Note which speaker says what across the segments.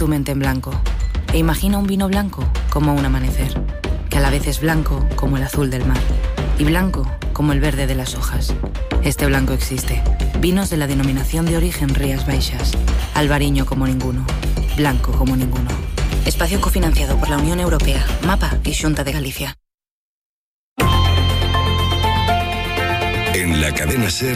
Speaker 1: tu mente en blanco e imagina un vino blanco como un amanecer, que a la vez es blanco como el azul del mar y blanco como el verde de las hojas. Este blanco existe. Vinos de la denominación de origen Rías Baixas. Albariño como ninguno. Blanco como ninguno. Espacio cofinanciado por la Unión Europea, MAPA y Xunta de Galicia.
Speaker 2: En la cadena SER,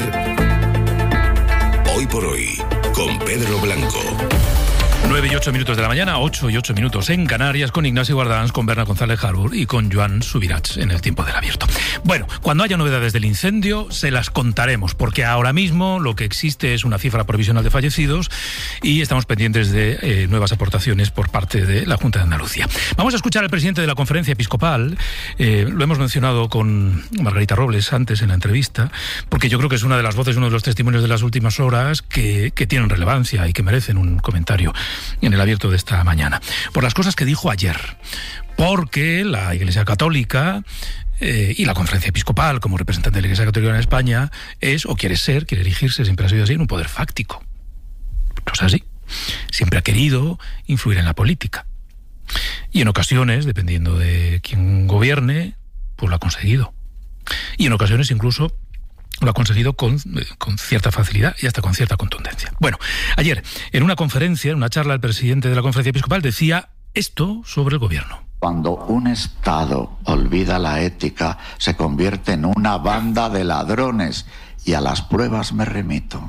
Speaker 2: Hoy por Hoy, con Pedro Blanco.
Speaker 3: 9 y 8 minutos de la mañana, 8 y 8 minutos en Canarias, con Ignacio Guardans, con Berna González Harbour y con Joan Subirats en el tiempo del abierto. Bueno, cuando haya novedades del incendio, se las contaremos, porque ahora mismo lo que existe es una cifra provisional de fallecidos y estamos pendientes de nuevas aportaciones por parte de la Junta de Andalucía. Vamos a escuchar al presidente de la Conferencia Episcopal, lo hemos mencionado con Margarita Robles antes en la entrevista, porque yo creo que es una de las voces, uno de los testimonios de las últimas horas que tienen relevancia y que merecen un comentario en el abierto de esta mañana, por las cosas que dijo ayer, porque la Iglesia Católica y la Conferencia Episcopal, como representante de la Iglesia Católica en España, es, o quiere erigirse, siempre ha sido así, en un poder fáctico. No es así. Siempre ha querido influir en la política. Y en ocasiones, dependiendo de quién gobierne, pues lo ha conseguido. Y en ocasiones incluso lo ha conseguido con cierta facilidad y hasta con cierta contundencia. Bueno, ayer, en una conferencia, en una charla, el presidente de la Conferencia Episcopal decía esto sobre el gobierno.
Speaker 4: Cuando un Estado olvida la ética, se convierte en una banda de ladrones, y a las pruebas me remito.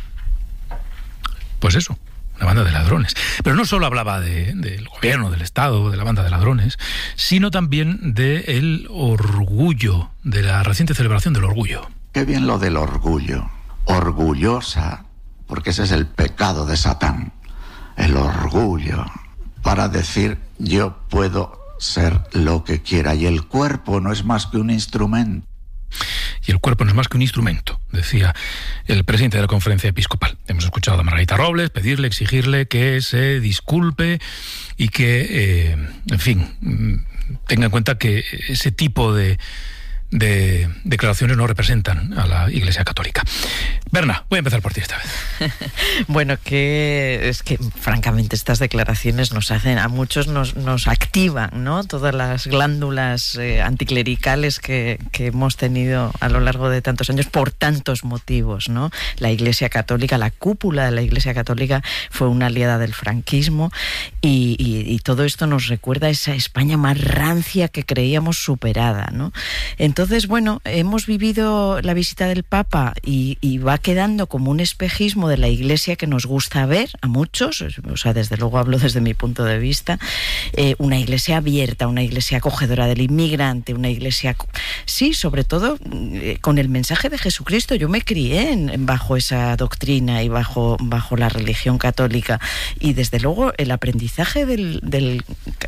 Speaker 3: Pues eso, una banda de ladrones. Pero no solo hablaba del gobierno, del Estado, de la banda de ladrones, sino también del orgullo, de la reciente celebración del orgullo.
Speaker 4: Qué bien lo del orgullo. Orgullosa, porque ese es el pecado de Satán. El orgullo, para decir yo puedo ser lo que quiera, y el cuerpo no es más que un instrumento.
Speaker 3: Y el cuerpo no es más que un instrumento, decía el presidente de la Conferencia Episcopal. Hemos escuchado a Margarita Robles pedirle, exigirle que se disculpe y que, en fin, tenga en cuenta que ese tipo de declaraciones no representan a la Iglesia Católica. Berna, voy a empezar por ti esta vez.
Speaker 5: Bueno, es que francamente estas declaraciones nos hacen, a muchos nos activan, ¿no? Todas las glándulas anticlericales que hemos tenido a lo largo de tantos años por tantos motivos, ¿no? La Iglesia Católica, la cúpula de la Iglesia Católica fue una aliada del franquismo y todo esto nos recuerda a esa España más rancia que creíamos superada, ¿no? Entonces, bueno, hemos vivido la visita del Papa y va quedando como un espejismo de la Iglesia que nos gusta ver a muchos, o sea, desde luego hablo desde mi punto de vista, una Iglesia abierta, una Iglesia acogedora del inmigrante, una Iglesia, sí, sobre todo con el mensaje de Jesucristo. Yo me crié bajo esa doctrina y bajo la religión católica, y desde luego el aprendizaje de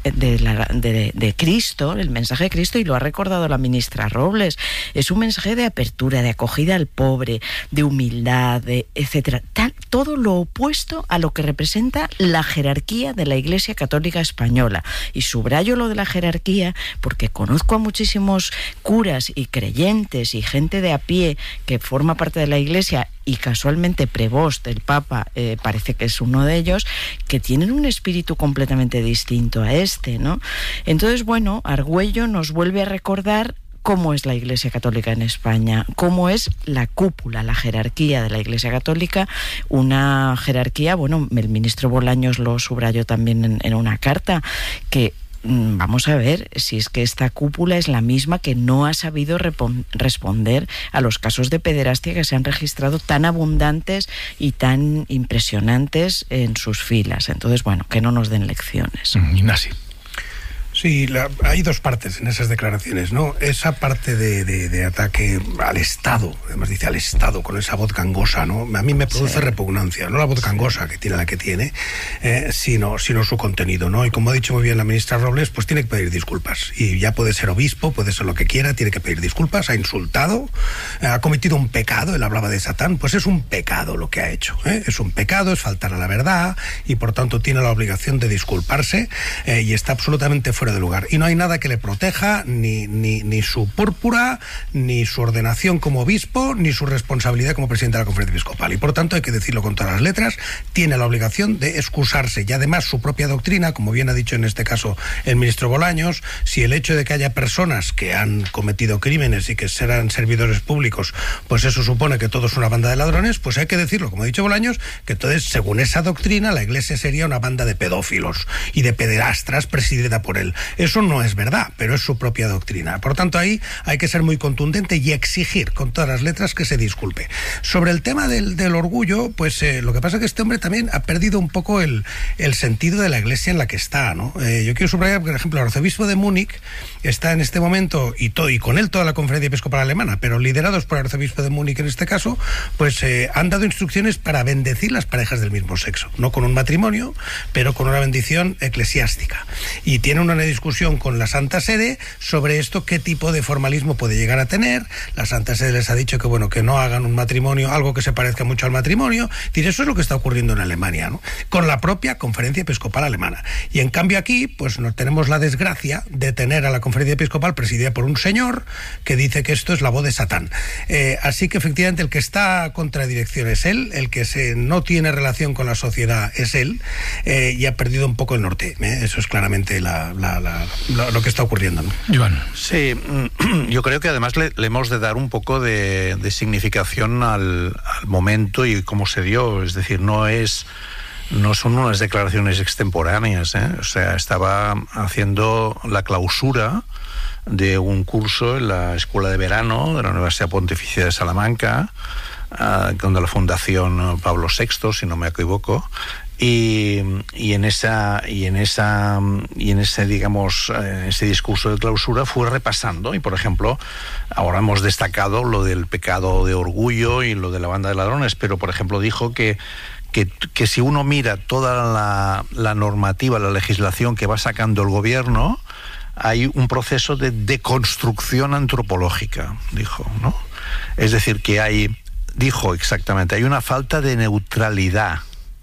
Speaker 5: Cristo, el mensaje de Cristo, y lo ha recordado la ministra Robles, es un mensaje de apertura, de acogida al pobre, de humildad, etcétera. Todo lo opuesto a lo que representa la jerarquía de la Iglesia Católica Española. Y subrayo lo de la jerarquía porque conozco a muchísimos curas y creyentes y gente de a pie que forma parte de la Iglesia, y casualmente Prevost, el Papa, parece que es uno de ellos, que tienen un espíritu completamente distinto a este, ¿no? Entonces, bueno, Argüello nos vuelve a recordar cómo es la Iglesia Católica en España, cómo es la cúpula, la jerarquía de la Iglesia Católica, una jerarquía, bueno, el ministro Bolaños lo subrayó también en una carta, que vamos a ver si es que esta cúpula es la misma que no ha sabido responder a los casos de pederastia que se han registrado tan abundantes y tan impresionantes en sus filas. Entonces, bueno, que no nos den lecciones.
Speaker 3: Ignacio.
Speaker 6: Sí, hay dos partes en esas declaraciones, ¿no? Esa parte de ataque al Estado, además dice al Estado con esa voz gangosa, ¿no? A mí me produce repugnancia, no la voz gangosa que tiene sino su contenido, ¿no? Y como ha dicho muy bien la ministra Robles, pues tiene que pedir disculpas. Y ya puede ser obispo, puede ser lo que quiera, tiene que pedir disculpas, ha insultado, ha cometido un pecado, él hablaba de Satán, pues es un pecado lo que ha hecho, ¿eh? Es un pecado, es faltar a la verdad, y por tanto tiene la obligación de disculparse, y está absolutamente fuera fuera de lugar. Y no hay nada que le proteja, ni su púrpura, ni su ordenación como obispo, ni su responsabilidad como presidente de la Conferencia Episcopal. Y por tanto, hay que decirlo con todas las letras, tiene la obligación de excusarse. Y además su propia doctrina, como bien ha dicho en este caso el ministro Bolaños, si el hecho de que haya personas que han cometido crímenes y que serán servidores públicos, pues eso supone que todo es una banda de ladrones, pues hay que decirlo, como ha dicho Bolaños, que entonces, según esa doctrina, la Iglesia sería una banda de pedófilos y de pederastras presidida por él. Eso no es verdad, pero es su propia doctrina. Por tanto, ahí hay que ser muy contundente y exigir con todas las letras que se disculpe. Sobre el tema del orgullo, pues lo que pasa es que este hombre también ha perdido un poco el sentido de la Iglesia en la que está, ¿no? Yo quiero subrayar, por ejemplo, el arzobispo de Múnich está en este momento, y con él toda la Conferencia Episcopal Alemana, pero liderados por el arzobispo de Múnich en este caso, pues han dado instrucciones para bendecir las parejas del mismo sexo, no con un matrimonio, pero con una bendición eclesiástica. Y tiene una discusión con la Santa Sede sobre esto, qué tipo de formalismo puede llegar a tener. La Santa Sede les ha dicho que bueno, que no hagan un matrimonio, algo que se parezca mucho al matrimonio. Es decir, eso es lo que está ocurriendo en Alemania, ¿no? Con la propia Conferencia Episcopal Alemana. Y en cambio aquí, pues no tenemos la desgracia de tener a la Conferencia Episcopal presidida por un señor que dice que esto es la voz de Satán. Así que efectivamente el que está a contradirección es él, el que no tiene relación con la sociedad es él, y ha perdido un poco el norte. Eso es claramente lo que está ocurriendo, ¿no?
Speaker 3: Joan.
Speaker 7: Sí, yo creo que además le hemos de dar un poco de significación al momento y cómo se dio. Es decir, no son unas declaraciones extemporáneas, ¿eh? O sea, estaba haciendo la clausura de un curso en la Escuela de Verano de la Universidad Pontificia de Salamanca, con la Fundación Pablo VI, si no me equivoco. Y en ese discurso de clausura fue repasando, y por ejemplo ahora hemos destacado lo del pecado de orgullo y lo de la banda de ladrones, pero por ejemplo dijo que si uno mira toda la normativa, la legislación que va sacando el gobierno, hay un proceso de deconstrucción antropológica, dijo, ¿no? Es decir, que hay una falta de neutralidad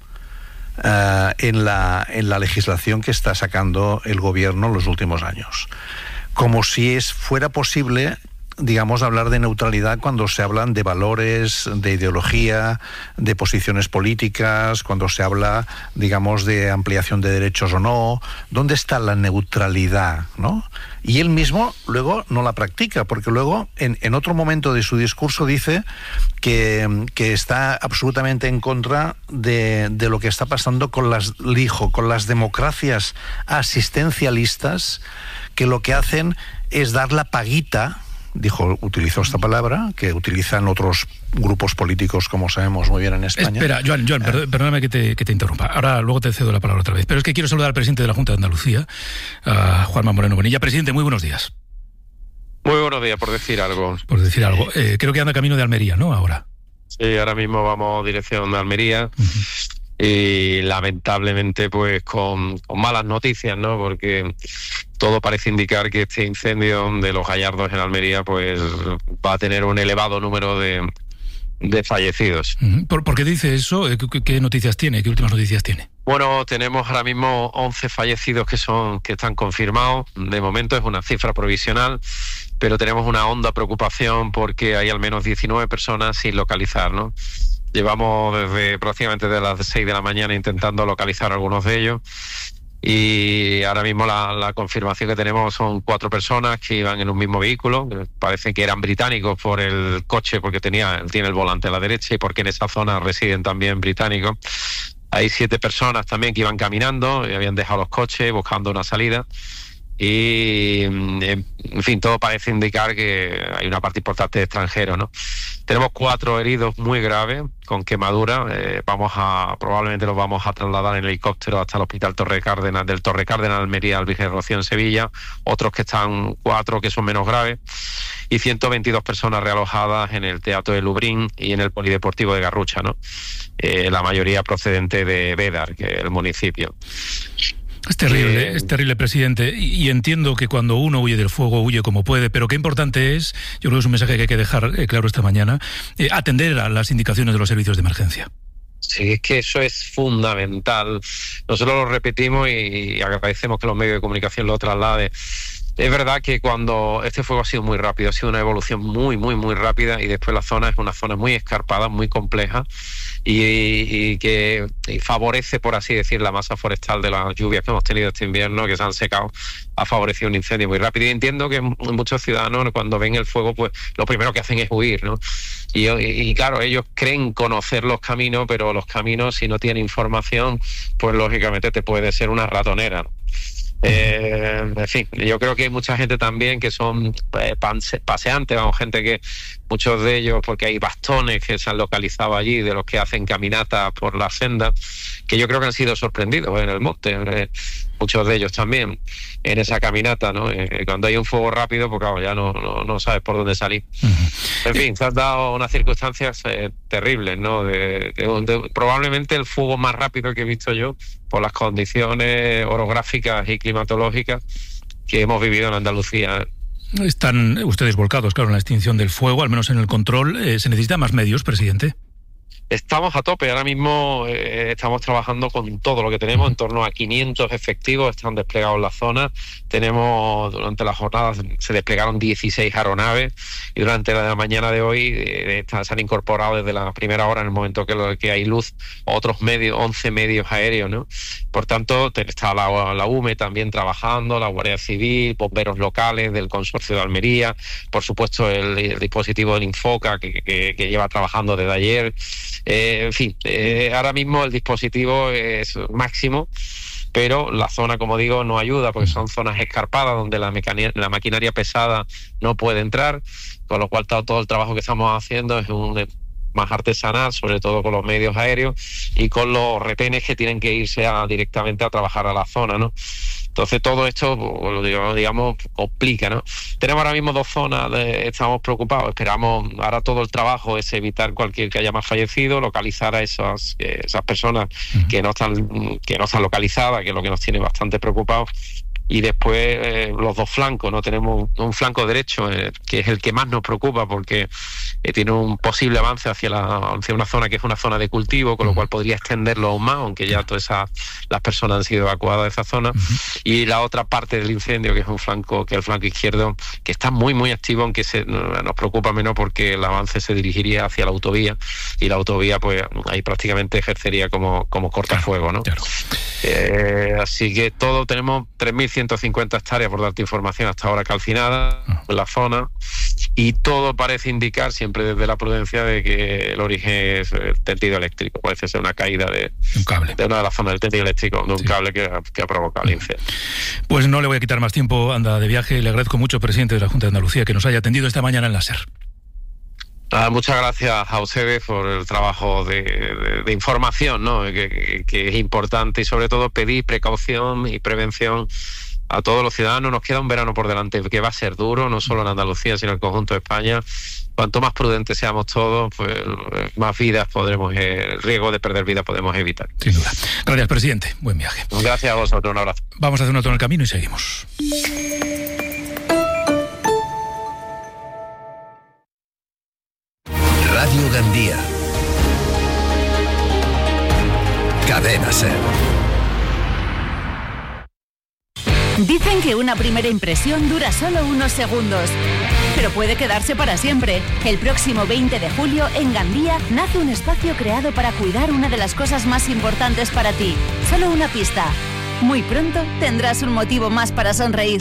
Speaker 7: en la legislación que está sacando el gobierno en los últimos años. Como si fuera posible, digamos, hablar de neutralidad cuando se hablan de valores, de ideología, de posiciones políticas, cuando se habla, digamos, de ampliación de derechos o no. ¿Dónde está la neutralidad, no? Y él mismo luego no la practica, porque luego en otro momento de su discurso dice que está absolutamente en contra de lo que está pasando con las democracias asistencialistas, que lo que hacen es dar la paguita. Utilizó esta palabra, que utilizan otros grupos políticos, como sabemos muy bien en España.
Speaker 3: Espera, Joan, perdóname que te interrumpa. Ahora luego te cedo la palabra otra vez. Pero es que quiero saludar al presidente de la Junta de Andalucía, a Juanma Moreno Bonilla. Presidente, muy buenos días.
Speaker 8: Muy buenos días, por decir algo.
Speaker 3: Creo que anda camino de Almería, ¿no? Ahora.
Speaker 8: Sí, ahora mismo vamos dirección de Almería. Y lamentablemente pues con malas noticias, ¿no? Porque todo parece indicar que este incendio de los Gallardos en Almería pues va a tener un elevado número de fallecidos.
Speaker 3: ¿Por qué dice eso? ¿Qué noticias tiene? ¿Qué últimas noticias tiene?
Speaker 8: Bueno, tenemos ahora mismo 11 fallecidos que están confirmados. De momento es una cifra provisional, pero tenemos una honda preocupación porque hay al menos 19 personas sin localizar, ¿no? Llevamos prácticamente de las 6 de la mañana intentando localizar a algunos de ellos, y ahora mismo la confirmación que tenemos son 4 personas que iban en un mismo vehículo. Parece que eran británicos por el coche, porque tiene el volante a la derecha y porque en esa zona residen también británicos. Hay 7 personas también que iban caminando y habían dejado los coches buscando una salida. Y en fin, todo parece indicar que hay una parte importante de extranjeros, ¿no? Tenemos 4 heridos muy graves con quemadura. Probablemente los vamos a trasladar en helicóptero hasta el hospital Torre Cárdenas, del Torre Cárdenas Almería al Virgen Rocío en Sevilla. Otros 4 que son menos graves, y 122 personas realojadas en el Teatro de Lublin y en el Polideportivo de Garrucha, ¿no? La mayoría procedente de Bédar, que es el municipio.
Speaker 3: Es terrible, presidente, y entiendo que cuando uno huye del fuego, huye como puede, pero qué importante es, yo creo que es un mensaje que hay que dejar claro esta mañana, atender a las indicaciones de los servicios de emergencia.
Speaker 8: Sí, es que eso es fundamental. Nosotros lo repetimos y agradecemos que los medios de comunicación lo trasladen. Es verdad que cuando este fuego ha sido muy rápido, ha sido una evolución muy, muy, muy rápida, y después la zona es una zona muy escarpada, muy compleja, y que favorece, por así decir, la masa forestal de las lluvias que hemos tenido este invierno, que se han secado, ha favorecido un incendio muy rápido. Y entiendo que muchos ciudadanos, cuando ven el fuego, pues lo primero que hacen es huir, ¿no? Y claro, ellos creen conocer los caminos, pero los caminos, si no tienen información, pues lógicamente te puede ser una ratonera, ¿no? En fin, yo creo que hay mucha gente también que son paseantes, gente que muchos de ellos, porque hay bastones que se han localizado allí de los que hacen caminatas por la senda, que yo creo que han sido sorprendidos en el monte, muchos de ellos también en esa caminata, ¿no? Cuando hay un fuego rápido, pues claro, ya no sabes por dónde salir. En fin, se han dado unas circunstancias terribles, ¿no? Probablemente el fuego más rápido que he visto yo, por las condiciones orográficas y climatológicas que hemos vivido en Andalucía.
Speaker 3: Están ustedes volcados, claro, en la extinción del fuego, al menos en el control. ¿Se necesitan más medios, presidente?
Speaker 8: Estamos a tope, ahora mismo estamos trabajando con todo lo que tenemos, en torno a 500 efectivos están desplegados en la zona. Tenemos, durante la jornada se desplegaron 16 aeronaves, y durante la mañana de hoy se han incorporado desde la primera hora, en el momento que hay luz, otros 11 medios aéreos, ¿no? Por tanto, está la UME también trabajando, la Guardia Civil, bomberos locales del Consorcio de Almería, por supuesto el dispositivo del Infoca que lleva trabajando desde ayer. En fin, ahora mismo el dispositivo es máximo, pero la zona, como digo, no ayuda, porque son zonas escarpadas donde la maquinaria pesada no puede entrar, con lo cual todo el trabajo que estamos haciendo es más artesanal, sobre todo con los medios aéreos y con los retenes que tienen que irse directamente a trabajar a la zona, ¿no? Entonces todo esto, digamos, complica, ¿no? Tenemos ahora mismo 2 zonas, estamos preocupados, esperamos, ahora todo el trabajo es evitar que haya más fallecidos, localizar a esas personas que no están localizadas, que es lo que nos tiene bastante preocupados. Y después los 2 flancos, ¿no? Tenemos un flanco derecho, que es el que más nos preocupa, porque tiene un posible avance hacia una zona que es una zona de cultivo, con lo cual podría extenderlo aún más, aunque ya todas las personas han sido evacuadas de esa zona. Y la otra parte del incendio, que es el flanco izquierdo, que está muy, muy activo, aunque nos preocupa menos porque el avance se dirigiría hacia la autovía, y la autovía, pues ahí prácticamente ejercería como cortafuego, ¿no? Claro. Así que tenemos 3.150 hectáreas, por darte información, hasta ahora calcinadas en la zona, y todo parece indicar, siempre desde la prudencia, de que el origen es el tendido eléctrico. Parece ser una caída de un cable, de una de las zonas del tendido eléctrico, de un cable que ha provocado el incendio.
Speaker 3: Pues no le voy a quitar más tiempo, anda de viaje. Le agradezco mucho, presidente de la Junta de Andalucía, que nos haya atendido esta mañana en la SER.
Speaker 8: Muchas gracias a ustedes por el trabajo de información, ¿no? Que es importante, y sobre todo pedir precaución y prevención a todos los ciudadanos. Nos queda un verano por delante que va a ser duro, no solo en Andalucía, sino en el conjunto de España. Cuanto más prudentes seamos todos, pues más vidas el riesgo de perder vidas podemos evitar.
Speaker 3: Sin duda. Gracias, presidente. Buen viaje.
Speaker 8: Gracias a vosotros. Un abrazo.
Speaker 3: Vamos a hacer un alto en el camino y seguimos.
Speaker 2: Radio Gandía. Cadena SER.
Speaker 9: Dicen que una primera impresión dura solo unos segundos, pero puede quedarse para siempre. El próximo 20 de julio, en Gandía, nace un espacio creado para cuidar una de las cosas más importantes para ti. Solo una pista. Muy pronto tendrás un motivo más para sonreír.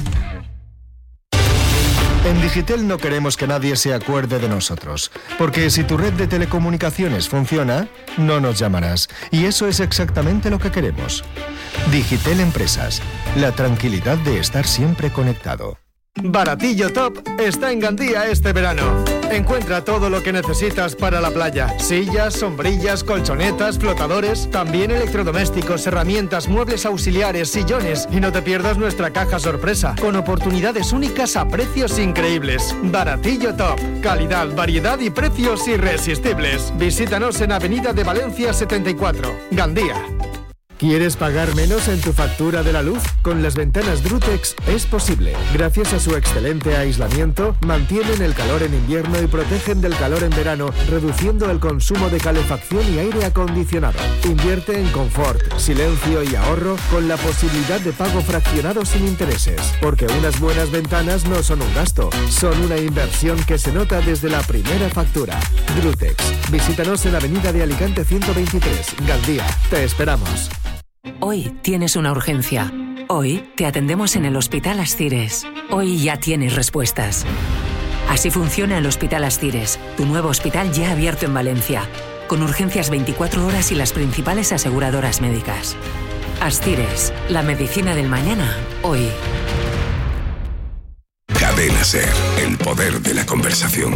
Speaker 10: En Digitel no queremos que nadie se acuerde de nosotros, porque si tu red de telecomunicaciones funciona, no nos llamarás. Y eso es exactamente lo que queremos. Digitel Empresas, la tranquilidad de estar siempre conectado.
Speaker 11: Baratillo Top está en Gandía este verano. Encuentra todo lo que necesitas para la playa: sillas, sombrillas, colchonetas, flotadores, también electrodomésticos, herramientas, muebles auxiliares, sillones. Y no te pierdas nuestra caja sorpresa, con oportunidades únicas a precios increíbles. Baratillo Top, calidad, variedad y precios irresistibles. Visítanos en Avenida de Valencia 74, Gandía. ¿Quieres pagar menos en tu factura de la luz? Con las ventanas Drutex es posible. Gracias a su excelente aislamiento, mantienen el calor en invierno y protegen del calor en verano, reduciendo el consumo de calefacción y aire acondicionado. Invierte en confort, silencio y ahorro con la posibilidad de pago fraccionado sin intereses. Porque unas buenas ventanas no son un gasto, son una inversión que se nota desde la primera factura. Drutex. Visítanos en la avenida de Alicante 123, Gandía. Te esperamos.
Speaker 12: Hoy tienes una urgencia. Hoy te atendemos en el Hospital Ascires. Hoy ya tienes respuestas. Así funciona el Hospital Ascires, tu nuevo hospital ya abierto en Valencia, con urgencias 24 horas y las principales aseguradoras médicas. Ascires, la medicina del mañana, hoy.
Speaker 2: Cadena SER, el poder de la conversación.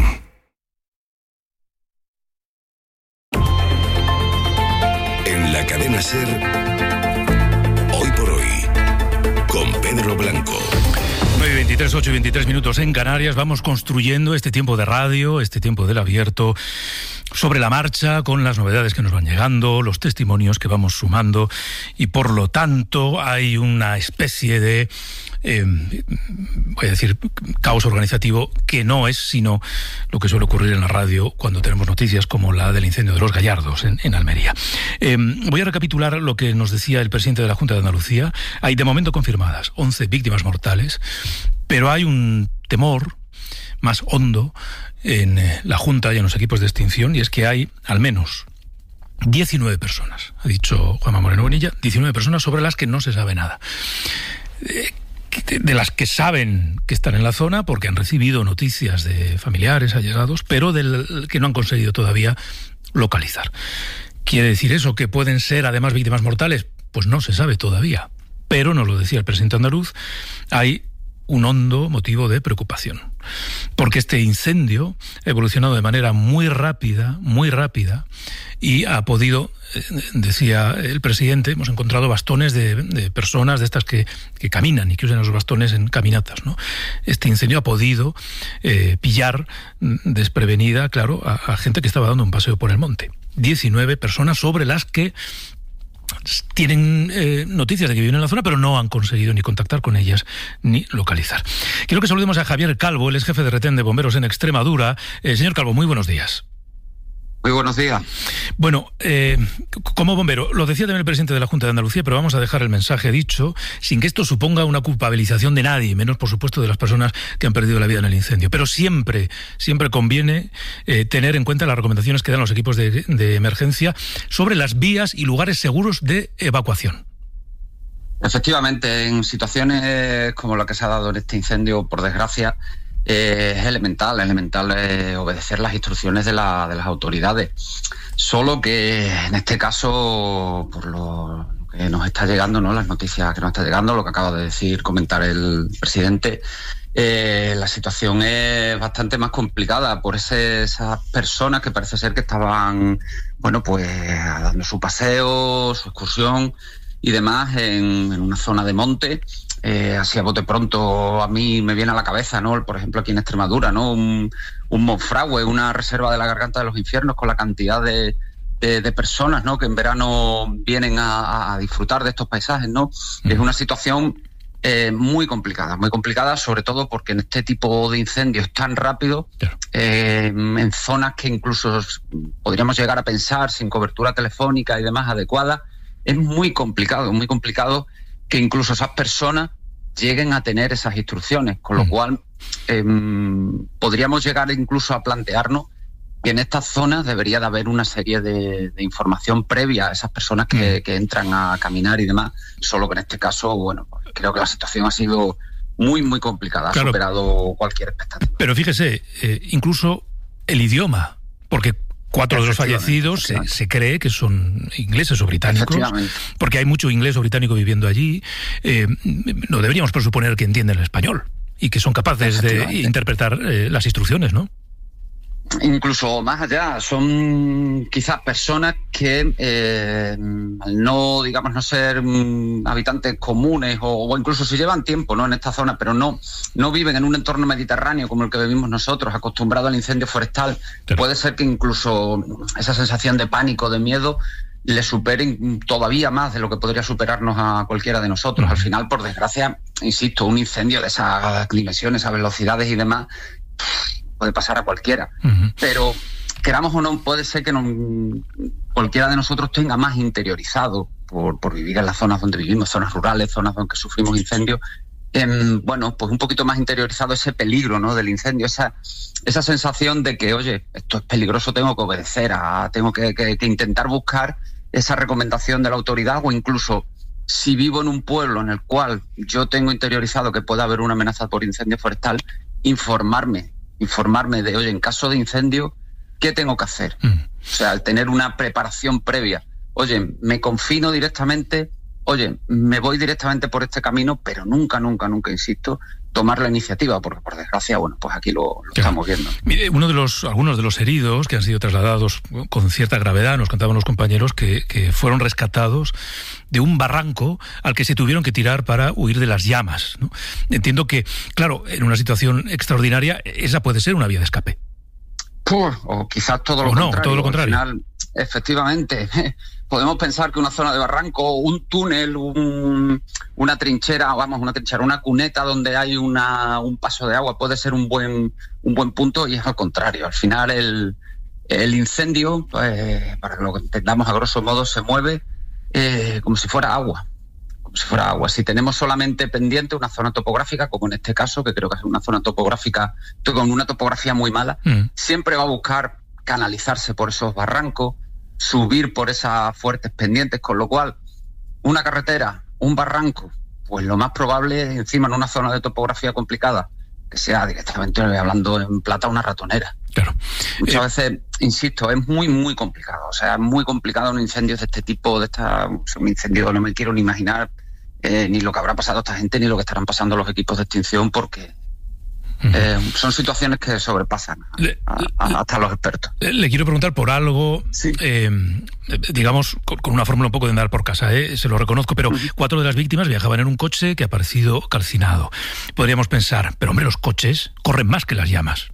Speaker 2: En la Cadena SER, Hoy por Hoy, con Pedro Blanco.
Speaker 3: 9:23, 8:23 minutos en Canarias. Vamos construyendo este tiempo de radio, este tiempo del abierto, sobre la marcha, con las novedades que nos van llegando, los testimonios que vamos sumando, y por lo tanto hay una especie de, voy a decir, caos organizativo que no es sino lo que suele ocurrir en la radio cuando tenemos noticias como la del incendio de Los Gallardos en Almería. Voy a recapitular lo que nos decía el presidente de la Junta de Andalucía. Hay de momento confirmadas 11 víctimas mortales, pero hay un temor más hondo en la Junta y en los equipos de extinción, y es que hay al menos 19 personas, ha dicho Juanma Moreno Bonilla, 19 personas sobre las que no se sabe nada. De las que saben que están en la zona porque han recibido noticias de familiares, allegados, pero del que no han conseguido todavía localizar. ¿Quiere decir eso que pueden ser además víctimas mortales? Pues no se sabe todavía, pero nos lo decía el presidente andaluz, hay un hondo motivo de preocupación, porque este incendio ha evolucionado de manera muy rápida, y ha podido, decía el presidente, hemos encontrado bastones de personas de estas que caminan y que usan esos bastones en caminatas, ¿no? Este incendio ha podido pillar desprevenida, claro, a gente que estaba dando un paseo por el monte. 19 personas sobre las que tienen noticias de que viven en la zona, pero no han conseguido ni contactar con ellas ni localizar. Quiero que saludemos a Javier Calvo, él es jefe de retén de bomberos en Extremadura. Señor Calvo, muy buenos días.
Speaker 13: Muy buenos días.
Speaker 3: Bueno, como bombero, lo decía también el presidente de la Junta de Andalucía, pero vamos a dejar el mensaje dicho, sin que esto suponga una culpabilización de nadie, menos por supuesto de las personas que han perdido la vida en el incendio. Pero siempre conviene tener en cuenta las recomendaciones que dan los equipos de emergencia sobre las vías y lugares seguros de evacuación.
Speaker 13: Efectivamente, en situaciones como la que se ha dado en este incendio, por desgracia, es elemental obedecer las instrucciones de las autoridades. Solo que en este caso, por lo que nos está llegando, ¿no?, las noticias que nos está llegando, lo que acaba de comentar el presidente, la situación es bastante más complicada por esas personas que parece ser que estaban, bueno, pues dando su paseo, su excursión y demás en una zona de monte. Así a bote pronto a mí me viene a la cabeza, ¿no?, por ejemplo aquí en Extremadura, ¿no?, un Monfragüe, una reserva de la Garganta de los Infiernos, con la cantidad de personas, ¿no?, que en verano vienen a disfrutar de estos paisajes, ¿no? Es una situación muy complicada, sobre todo porque en este tipo de incendios tan rápidos, en zonas que incluso podríamos llegar a pensar sin cobertura telefónica y demás adecuada, es muy complicado que incluso esas personas lleguen a tener esas instrucciones, con lo cual podríamos llegar incluso a plantearnos que en estas zonas debería de haber una serie de información previa a esas personas que entran a caminar y demás, solo que en este caso, bueno, pues creo que la situación ha sido muy complicada, claro, ha superado cualquier expectativa.
Speaker 3: Pero fíjese, incluso el idioma, porque 4 de los fallecidos se cree que son ingleses o británicos, porque hay mucho inglés o británico viviendo allí. No deberíamos presuponer que entienden el español y que son capaces de interpretar las instrucciones, ¿no?
Speaker 13: Incluso más allá, son quizás personas que al no ser habitantes comunes o incluso si llevan tiempo, ¿no?, en esta zona, pero no viven en un entorno mediterráneo como el que vivimos nosotros, acostumbrados al incendio forestal, puede ser que incluso esa sensación de pánico, de miedo, le superen todavía más de lo que podría superarnos a cualquiera de nosotros. Al final, por desgracia, insisto, un incendio de esas dimensiones, esas velocidades y demás, puede pasar a cualquiera. Pero, queramos o no, puede ser que cualquiera de nosotros tenga más interiorizado, por vivir en las zonas donde vivimos, zonas rurales, zonas donde sufrimos incendios, bueno, pues un poquito más interiorizado ese peligro, ¿no?, del incendio, esa sensación de que, oye, esto es peligroso, tengo que obedecer, tengo que intentar buscar esa recomendación de la autoridad, o incluso si vivo en un pueblo en el cual yo tengo interiorizado que pueda haber una amenaza por incendio forestal, informarme de, oye, en caso de incendio, ¿qué tengo que hacer? O sea, al tener una preparación previa, oye, me confino directamente, oye, me voy directamente por este camino, pero nunca, insisto, tomar la iniciativa, porque por desgracia, bueno, pues aquí lo estamos viendo.
Speaker 3: Mire, algunos de los heridos que han sido trasladados con cierta gravedad, nos contaban los compañeros que fueron rescatados de un barranco al que se tuvieron que tirar para huir de las llamas, ¿no? Entiendo que, claro, en una situación extraordinaria, esa puede ser una vía de escape.
Speaker 13: O quizás todo lo contrario.
Speaker 3: Todo lo contrario.
Speaker 13: Al final, efectivamente, podemos pensar que una zona de barranco, un túnel, una trinchera, una cuneta donde hay un paso de agua puede ser un buen punto, y es al contrario. Al final el incendio, pues, para que lo entendamos a grosso modo, se mueve como si fuera agua. Si tenemos solamente pendiente una zona topográfica, como en este caso, que creo que es una zona topográfica con una topografía muy mala, siempre va a buscar canalizarse por esos barrancos, subir por esas fuertes pendientes, con lo cual una carretera, un barranco, pues lo más probable es, encima en una zona de topografía complicada, que sea directamente, hablando en plata, una ratonera.
Speaker 3: Claro.
Speaker 13: Muchas veces, insisto, es muy, muy complicado. O sea, es muy complicado un incendio de este tipo, un incendio, no me quiero ni imaginar ni lo que habrá pasado a esta gente, ni lo que estarán pasando los equipos de extinción, porque son situaciones que sobrepasan hasta los expertos.
Speaker 3: Le quiero preguntar por algo, sí. Digamos, con una fórmula un poco de andar por casa, se lo reconozco, pero 4 de las víctimas viajaban en un coche que ha aparecido calcinado. Podríamos pensar, pero hombre, los coches corren más que las llamas.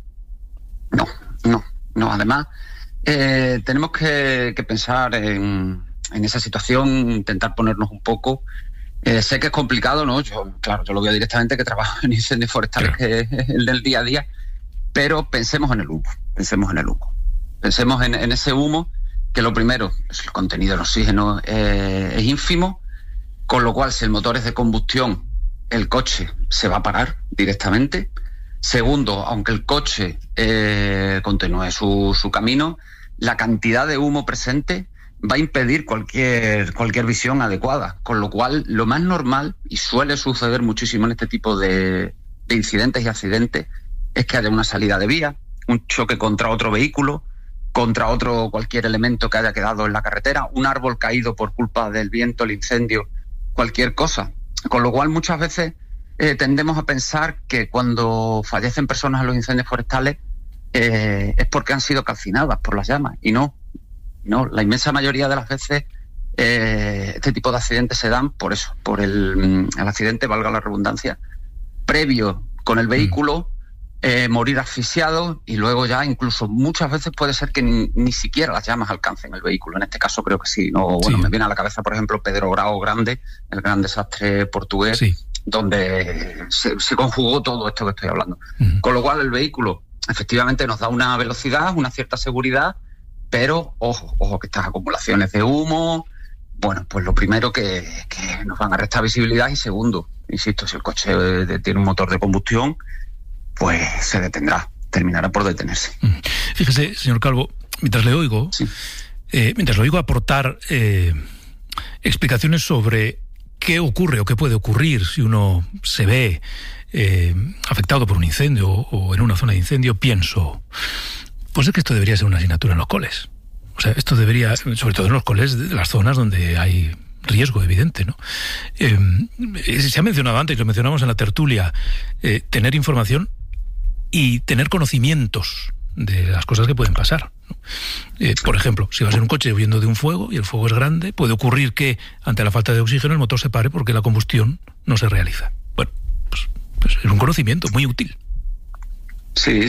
Speaker 13: No. Además, tenemos que pensar en esa situación, intentar ponernos un poco. Sé que es complicado, ¿no? Yo lo veo directamente, que trabajo en incendios forestales, que es el del día a día, pero pensemos en el humo. Pensemos en ese humo, que lo primero, el contenido del oxígeno es ínfimo, con lo cual, si el motor es de combustión, el coche se va a parar directamente. Segundo, aunque el coche continúe su camino, la cantidad de humo presente va a impedir cualquier visión adecuada, con lo cual lo más normal, y suele suceder muchísimo en este tipo de incidentes y accidentes, es que haya una salida de vía, un choque contra otro vehículo, contra cualquier elemento que haya quedado en la carretera, un árbol caído por culpa del viento, el incendio, cualquier cosa. Con lo cual muchas veces tendemos a pensar que cuando fallecen personas en los incendios forestales es porque han sido calcinadas por las llamas, y no, la inmensa mayoría de las veces este tipo de accidentes se dan por eso, por el accidente, valga la redundancia, previo con el vehículo, morir asfixiado, y luego ya incluso muchas veces puede ser que ni siquiera las llamas alcancen el vehículo. En este caso creo que sí. Me viene a la cabeza, por ejemplo, Pedro Grau Grande, el gran desastre portugués, donde se conjugó todo esto que estoy hablando. Con lo cual el vehículo efectivamente nos da una velocidad, una cierta seguridad, pero ojo que estas acumulaciones de humo, bueno, pues lo primero que nos van a restar visibilidad, y segundo, insisto, si el coche tiene un motor de combustión, pues se detendrá, terminará por detenerse.
Speaker 3: Fíjese, señor Calvo, mientras le oigo, aportar explicaciones sobre qué ocurre o qué puede ocurrir si uno se ve afectado por un incendio o en una zona de incendio, pienso, pues es que esto debería ser una asignatura en los coles. O sea, esto debería, sobre todo en los coles de las zonas donde hay riesgo evidente, ¿no? Se ha mencionado antes, lo mencionamos en la tertulia, tener información y tener conocimientos de las cosas que pueden pasar, ¿no? Por ejemplo, si vas en un coche huyendo de un fuego y el fuego es grande, puede ocurrir que ante la falta de oxígeno el motor se pare porque la combustión no se realiza. Bueno, pues es un conocimiento muy útil.
Speaker 13: Sí.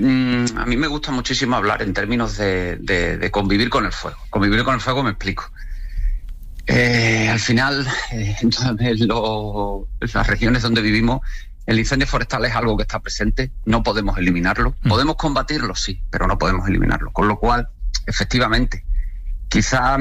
Speaker 13: A mí me gusta muchísimo hablar en términos de convivir con el fuego. Convivir con el fuego, me explico. Al final, en las regiones donde vivimos, el incendio forestal es algo que está presente, no podemos eliminarlo. Podemos combatirlo, sí, pero no podemos eliminarlo. Con lo cual, efectivamente, quizá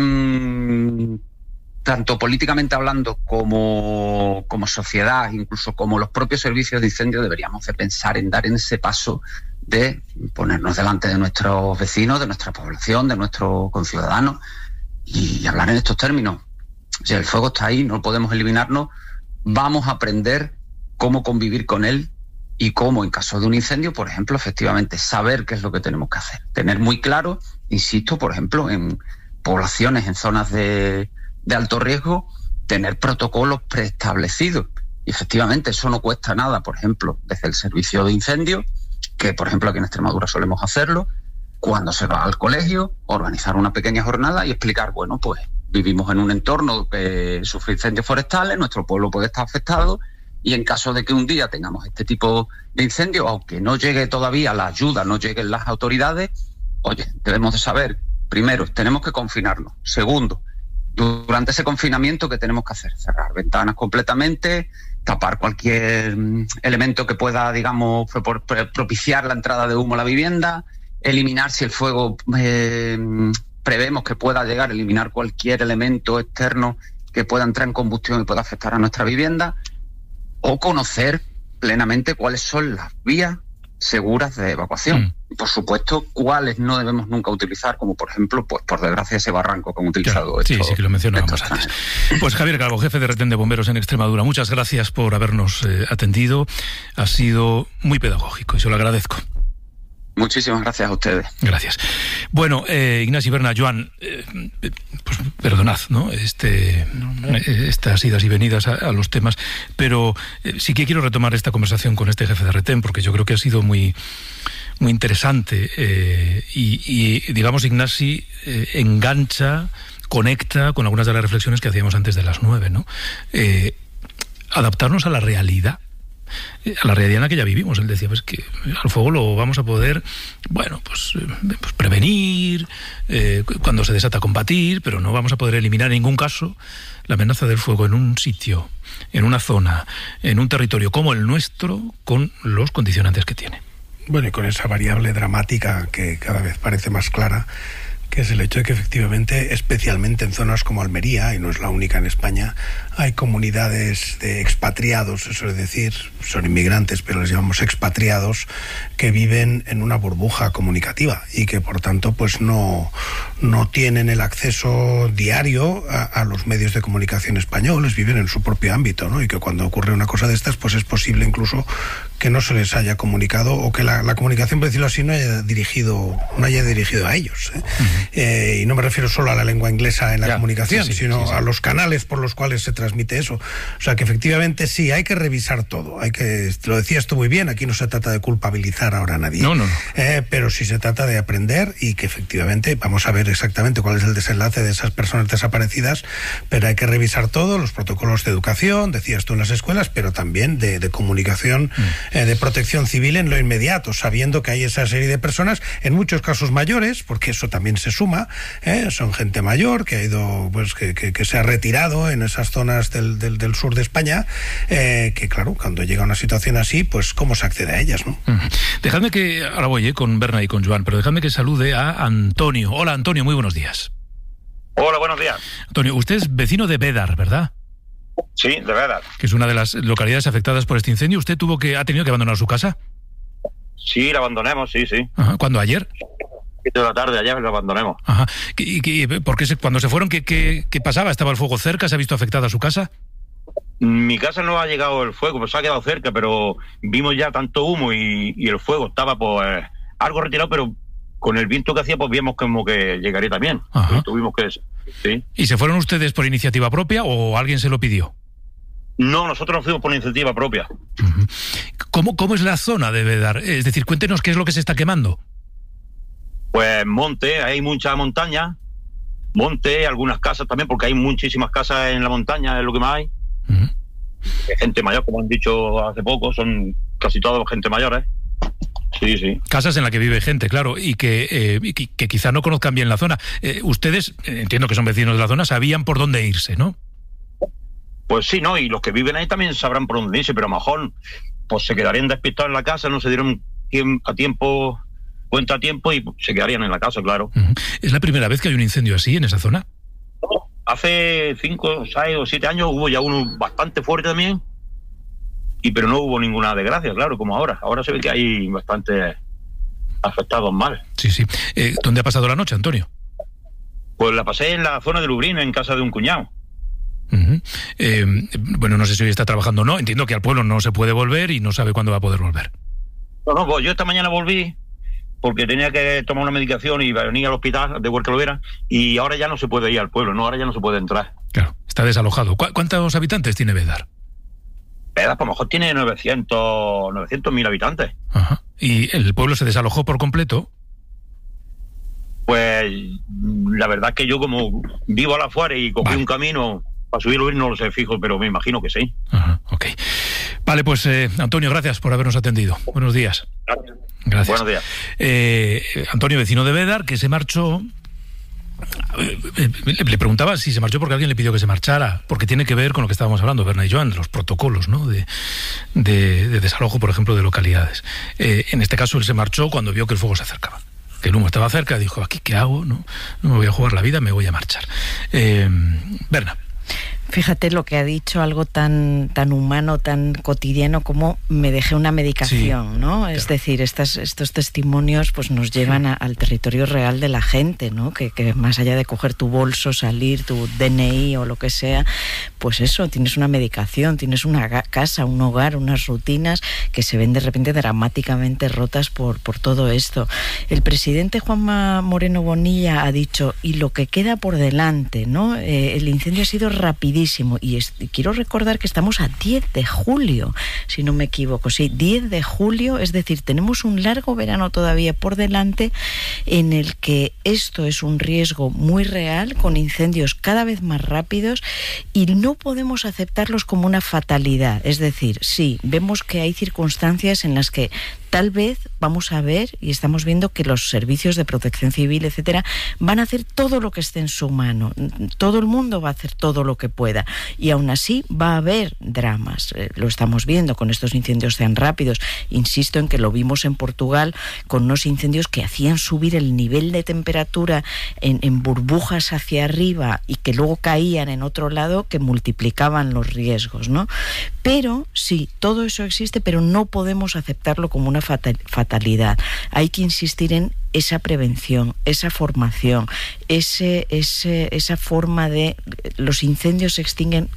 Speaker 13: tanto políticamente hablando como sociedad, incluso como los propios servicios de incendio, deberíamos de pensar en dar en ese paso de ponernos delante de nuestros vecinos, de nuestra población, de nuestros conciudadanos y hablar en estos términos. Si el fuego está ahí, no podemos eliminarnos, vamos a aprender cómo convivir con él y cómo, en caso de un incendio, por ejemplo, efectivamente, saber qué es lo que tenemos que hacer. Tener muy claro, insisto, por ejemplo, en poblaciones, en zonas de alto riesgo, tener protocolos preestablecidos. Y efectivamente, eso no cuesta nada, por ejemplo, desde el servicio de incendio, que por ejemplo aquí en Extremadura solemos hacerlo, cuando se va al colegio, organizar una pequeña jornada y explicar, bueno, pues vivimos en un entorno que sufre incendios forestales, nuestro pueblo puede estar afectado y en caso de que un día tengamos este tipo de incendio, aunque no llegue todavía la ayuda, no lleguen las autoridades, oye, debemos de saber, primero, tenemos que confinarnos. Segundo, durante ese confinamiento, ¿qué tenemos que hacer? Cerrar ventanas completamente, tapar cualquier elemento que pueda, digamos, propiciar la entrada de humo a la vivienda, eliminar si el fuego prevemos que pueda llegar, eliminar cualquier elemento externo que pueda entrar en combustión y pueda afectar a nuestra vivienda, o conocer plenamente cuáles son las vías seguras de evacuación. Y por supuesto, cuáles no debemos nunca utilizar, como por ejemplo, pues por desgracia, ese barranco que han utilizado.
Speaker 3: Claro, sí, que lo mencionábamos antes. Pues Javier Calvo, jefe de retén de bomberos en Extremadura, muchas gracias por habernos atendido. Ha sido muy pedagógico y se lo agradezco.
Speaker 13: Muchísimas gracias a ustedes.
Speaker 3: Gracias. Bueno, Ignasi, Berna, Joan, pues perdonad, ¿no? Estas idas y venidas a los temas, pero sí que quiero retomar esta conversación con este jefe de retén, porque yo creo que ha sido muy interesante y digamos, Ignasi engancha, conecta con algunas de las reflexiones que hacíamos antes de las 9, ¿no? Adaptarnos a la realidad en la que ya vivimos. Él decía, pues que al fuego lo vamos a poder, bueno, pues prevenir, cuando se desata combatir, pero no vamos a poder eliminar en ningún caso la amenaza del fuego en un sitio, en una zona, en un territorio como el nuestro, con los condicionantes que tiene.
Speaker 6: Bueno, y con esa variable dramática que cada vez parece más clara, que es el hecho de que efectivamente, especialmente en zonas como Almería, y no es la única en España, hay comunidades de expatriados, eso es decir, son inmigrantes, pero les llamamos expatriados, que viven en una burbuja comunicativa y que por tanto pues no tienen el acceso diario a los medios de comunicación españoles, viven en su propio ámbito, ¿no? Y que cuando ocurre una cosa de estas, pues es posible incluso que no se les haya comunicado o que la comunicación, por decirlo así, no haya dirigido a ellos, ¿eh? Y no me refiero solo a la lengua inglesa en la comunicación, sino a los canales por los cuales se transmite eso. O sea que efectivamente sí, hay que revisar todo. Lo decías tú muy bien, aquí no se trata de culpabilizar ahora a nadie. No. Pero sí se trata de aprender y que efectivamente vamos a ver exactamente cuál es el desenlace de esas personas desaparecidas, pero hay que revisar todo, los protocolos de educación, decías tú en las escuelas, pero también de comunicación, de protección civil en lo inmediato, sabiendo que hay esa serie de personas, en muchos casos mayores, porque eso también se suma, son gente mayor que ha ido, pues que se ha retirado en esas zonas del sur de España, que claro, cuando llega una situación así, pues cómo se accede a ellas, ¿no?
Speaker 3: Dejadme que, ahora voy con Berna y con Joan, pero dejadme que salude a Antonio. Hola Antonio, muy buenos días.
Speaker 14: Hola, buenos días.
Speaker 3: Antonio, usted es vecino de Bédar, ¿verdad?
Speaker 14: Sí, de Bédar.
Speaker 3: Que es una de las localidades afectadas por este incendio. ¿Usted ha tenido que abandonar su casa?
Speaker 14: Sí, la abandonemos, sí.
Speaker 3: Ajá. ¿Cuándo? ¿Ayer?
Speaker 14: 7 de la tarde, ayer la abandonemos.
Speaker 3: Ajá. ¿Por qué cuando se fueron, qué pasaba? ¿Estaba el fuego cerca? ¿Se ha visto afectada su casa?
Speaker 14: Mi casa no ha llegado el fuego, pues se ha quedado cerca, pero vimos ya tanto humo y el fuego estaba pues algo retirado, pero con el viento que hacía pues vimos como que llegaría también. Pues tuvimos que... Sí.
Speaker 3: ¿Y se fueron ustedes por iniciativa propia o alguien se lo pidió?
Speaker 14: No, nosotros nos fuimos por iniciativa propia.
Speaker 3: ¿Cómo es la zona de Bédar? Es decir, cuéntenos qué es lo que se está quemando.
Speaker 14: Pues monte, hay mucha montaña, algunas casas también, porque hay muchísimas casas en la montaña, es lo que más hay. Gente mayor, como han dicho hace poco, son casi todos gente mayores. Sí.
Speaker 3: Casas en las que vive gente, claro, y que quizá no conozcan bien la zona. Ustedes, entiendo que son vecinos de la zona, sabían por dónde irse, ¿no?
Speaker 14: Pues sí, ¿no? Y los que viven ahí también sabrán por dónde irse, pero a lo mejor pues se quedarían despistados en la casa, no se dieron cuenta a tiempo y se quedarían en la casa, claro.
Speaker 3: ¿Es la primera vez que hay un incendio así en esa zona?
Speaker 14: Hace 5, 6 o 7 años hubo ya uno bastante fuerte también, pero no hubo ninguna desgracia, claro, como ahora. Ahora se ve que hay bastante afectados mal.
Speaker 3: Sí. ¿Dónde ha pasado la noche, Antonio?
Speaker 14: Pues la pasé en la zona de Lubrino, en casa de un cuñado.
Speaker 3: Bueno, no sé si hoy está trabajando o no. Entiendo que al pueblo no se puede volver y no sabe cuándo va a poder volver.
Speaker 14: No, pues yo esta mañana volví porque tenía que tomar una medicación y venir al hospital de Huerca Lovera, y ahora ya no se puede ir al pueblo, ¿no? Ahora ya no se puede entrar.
Speaker 3: Claro, está desalojado. ¿Cuántos habitantes tiene Bédar?
Speaker 14: Bédar, pues a lo mejor tiene 900.000 habitantes.
Speaker 3: Ajá. ¿Y el pueblo se desalojó por completo?
Speaker 14: Pues la verdad es que yo, como vivo a la afuera y cogí un camino para subirlo, no lo sé fijo, pero me imagino que sí.
Speaker 3: Ajá, ok. Vale, pues Antonio, gracias por habernos atendido. Buenos días. Gracias.
Speaker 14: Buenos días.
Speaker 3: Antonio, vecino de Bédar, que se marchó. Le preguntaba si se marchó porque alguien le pidió que se marchara, porque tiene que ver con lo que estábamos hablando, Berna y Joan, los protocolos, ¿no? de desalojo, por ejemplo, de localidades. En este caso, él se marchó cuando vio que el fuego se acercaba, que el humo estaba cerca, dijo, ¿aquí qué hago? No me voy a jugar la vida, me voy a marchar. Berna.
Speaker 5: Fíjate lo que ha dicho, algo tan humano, tan cotidiano como me dejé una medicación, sí, ¿no? Claro. Es decir, estos testimonios pues nos llevan al territorio real de la gente, ¿no? Que más allá de coger tu bolso, salir, tu DNI o lo que sea, pues eso, tienes una medicación, tienes una casa, un hogar, unas rutinas que se ven de repente dramáticamente rotas por todo esto. El presidente Juanma Moreno Bonilla ha dicho, y lo que queda por delante, ¿no? El incendio ha sido rapidísimo. Y quiero recordar que estamos a 10 de julio, si no me equivoco, sí, 10 de julio, es decir, tenemos un largo verano todavía por delante en el que esto es un riesgo muy real, con incendios cada vez más rápidos, y no podemos aceptarlos como una fatalidad. Es decir, sí, vemos que hay circunstancias en las que tal vez vamos a ver, y estamos viendo que los servicios de protección civil, etcétera, van a hacer todo lo que esté en su mano. Todo el mundo va a hacer todo lo que pueda. Y aún así va a haber dramas. Lo estamos viendo con estos incendios tan rápidos. Insisto en que lo vimos en Portugal con unos incendios que hacían subir el nivel de temperatura en burbujas hacia arriba y que luego caían en otro lado, que multiplicaban los riesgos, ¿no? Pero sí, todo eso existe, pero no podemos aceptarlo como una fatalidad. Hay que insistir en esa prevención, esa formación, esa forma de... Los incendios se extinguen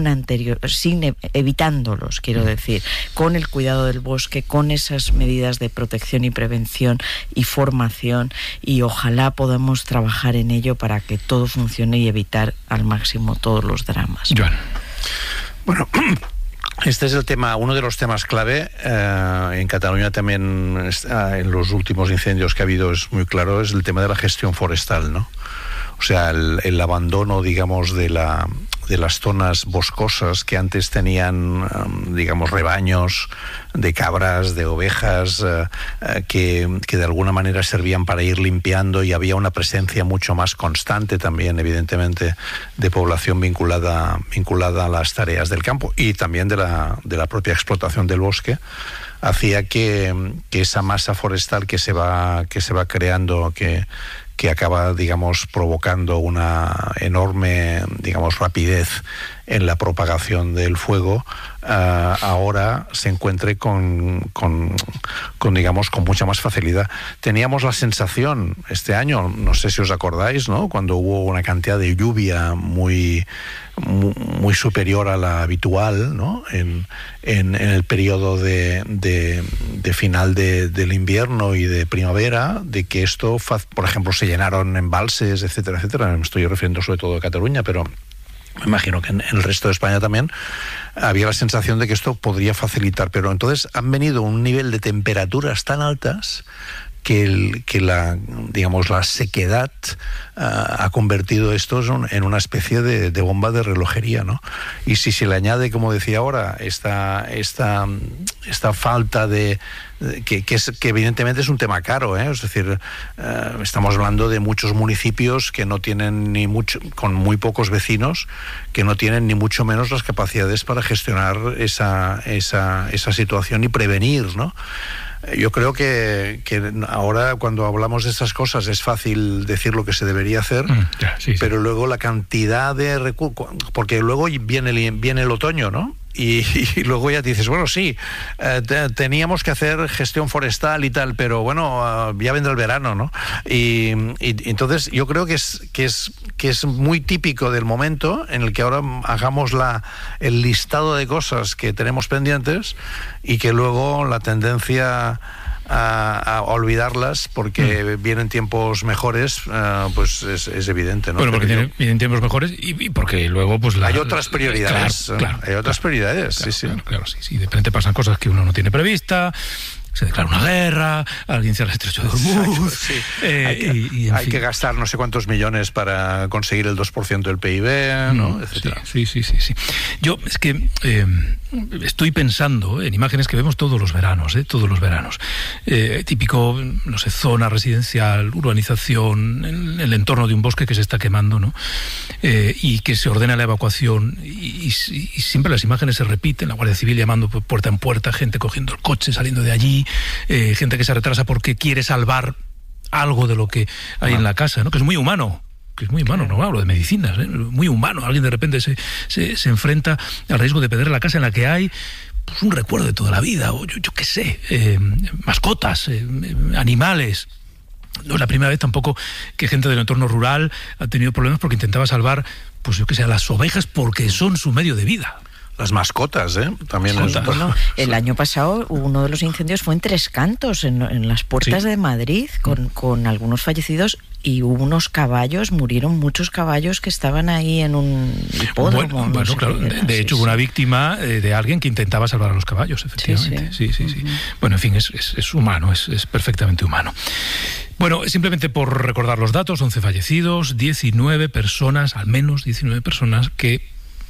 Speaker 5: evitándolos, quiero decir, con el cuidado del bosque, con esas medidas de protección y prevención y formación, y ojalá podamos trabajar en ello para que todo funcione y evitar al máximo todos los dramas.
Speaker 3: Joan.
Speaker 7: Bueno, este es el tema, uno de los temas clave. En Cataluña también, en los últimos incendios que ha habido, es muy claro, es el tema de la gestión forestal, ¿no? O sea, el abandono, digamos, de las zonas boscosas que antes tenían, digamos, rebaños de cabras, de ovejas, que de alguna manera servían para ir limpiando, y había una presencia mucho más constante también, evidentemente, de población vinculada a las tareas del campo y también de la propia explotación del bosque, hacía que esa masa forestal que se va creando, que acaba, digamos, provocando una enorme, digamos, rapidez en la propagación del fuego, ahora se encuentre con digamos, con mucha más facilidad. Teníamos la sensación este año, no sé si os acordáis, ¿no?, cuando hubo una cantidad de lluvia muy superior a la habitual, ¿no?, en el periodo de final del invierno y de primavera, de que esto, por ejemplo, se llenaron embalses, etcétera, etcétera. Me estoy refiriendo sobre todo a Cataluña, pero me imagino que en el resto de España también había la sensación de que esto podría facilitar. Pero entonces han venido un nivel de temperaturas tan altas la sequedad ha convertido esto en una especie de bomba de relojería, ¿no? Y si se le añade, como decía ahora, esta falta de que evidentemente es un tema caro, ¿eh? Es decir, estamos hablando de muchos municipios que no tienen con muy pocos vecinos, que no tienen ni mucho menos las capacidades para gestionar esa situación y prevenir, ¿no? Yo creo que ahora, cuando hablamos de estas cosas, es fácil decir lo que se debería hacer, pero luego la cantidad de recursos, porque luego viene el otoño, ¿no? Y luego ya dices, bueno, sí, teníamos que hacer gestión forestal y tal, pero bueno, ya vendrá el verano, ¿no? Y entonces yo creo que es muy típico del momento en el que ahora hagamos el listado de cosas que tenemos pendientes y que luego la tendencia a olvidarlas porque vienen tiempos mejores, pues es evidente, ¿no?
Speaker 3: Bueno, porque vienen tiempos mejores y porque luego pues
Speaker 7: hay otras prioridades.
Speaker 3: Claro,
Speaker 7: hay otras prioridades,
Speaker 3: claro, sí. De repente pasan cosas que uno no tiene prevista. Se declara una guerra, alguien cierra el estrecho de Hormuz.
Speaker 7: Sí. Hay que gastar no sé cuántos millones para conseguir el 2% del PIB, ¿no? Etcétera.
Speaker 3: Sí. Yo es que estoy pensando en imágenes que vemos todos los veranos, típico, no sé, zona residencial, urbanización, en el entorno de un bosque que se está quemando, ¿no? Y que se ordena la evacuación y siempre las imágenes se repiten, la Guardia Civil llamando puerta en puerta, gente cogiendo el coche, saliendo de allí, gente que se retrasa porque quiere salvar algo de lo que hay en la casa, ¿no? Que es muy humano, no hablo de medicinas, muy humano. Alguien de repente se enfrenta al riesgo de perder la casa en la que hay pues, un recuerdo de toda la vida, o yo qué sé, mascotas, animales. No es la primera vez tampoco que gente del entorno rural ha tenido problemas porque intentaba salvar, pues yo qué sé, a las ovejas porque son su medio de vida.
Speaker 7: Las mascotas, también.
Speaker 5: El año pasado uno de los incendios fue en Tres Cantos, en las puertas de Madrid, con algunos fallecidos, y hubo unos caballos, murieron muchos caballos que estaban ahí en un hipódromo.
Speaker 3: Bueno, claro, de hecho hubo una víctima de alguien que intentaba salvar a los caballos, efectivamente. Sí. Bueno, en fin, es humano, es perfectamente humano. Bueno, simplemente por recordar los datos, 11 fallecidos, 19 personas, al menos 19 personas que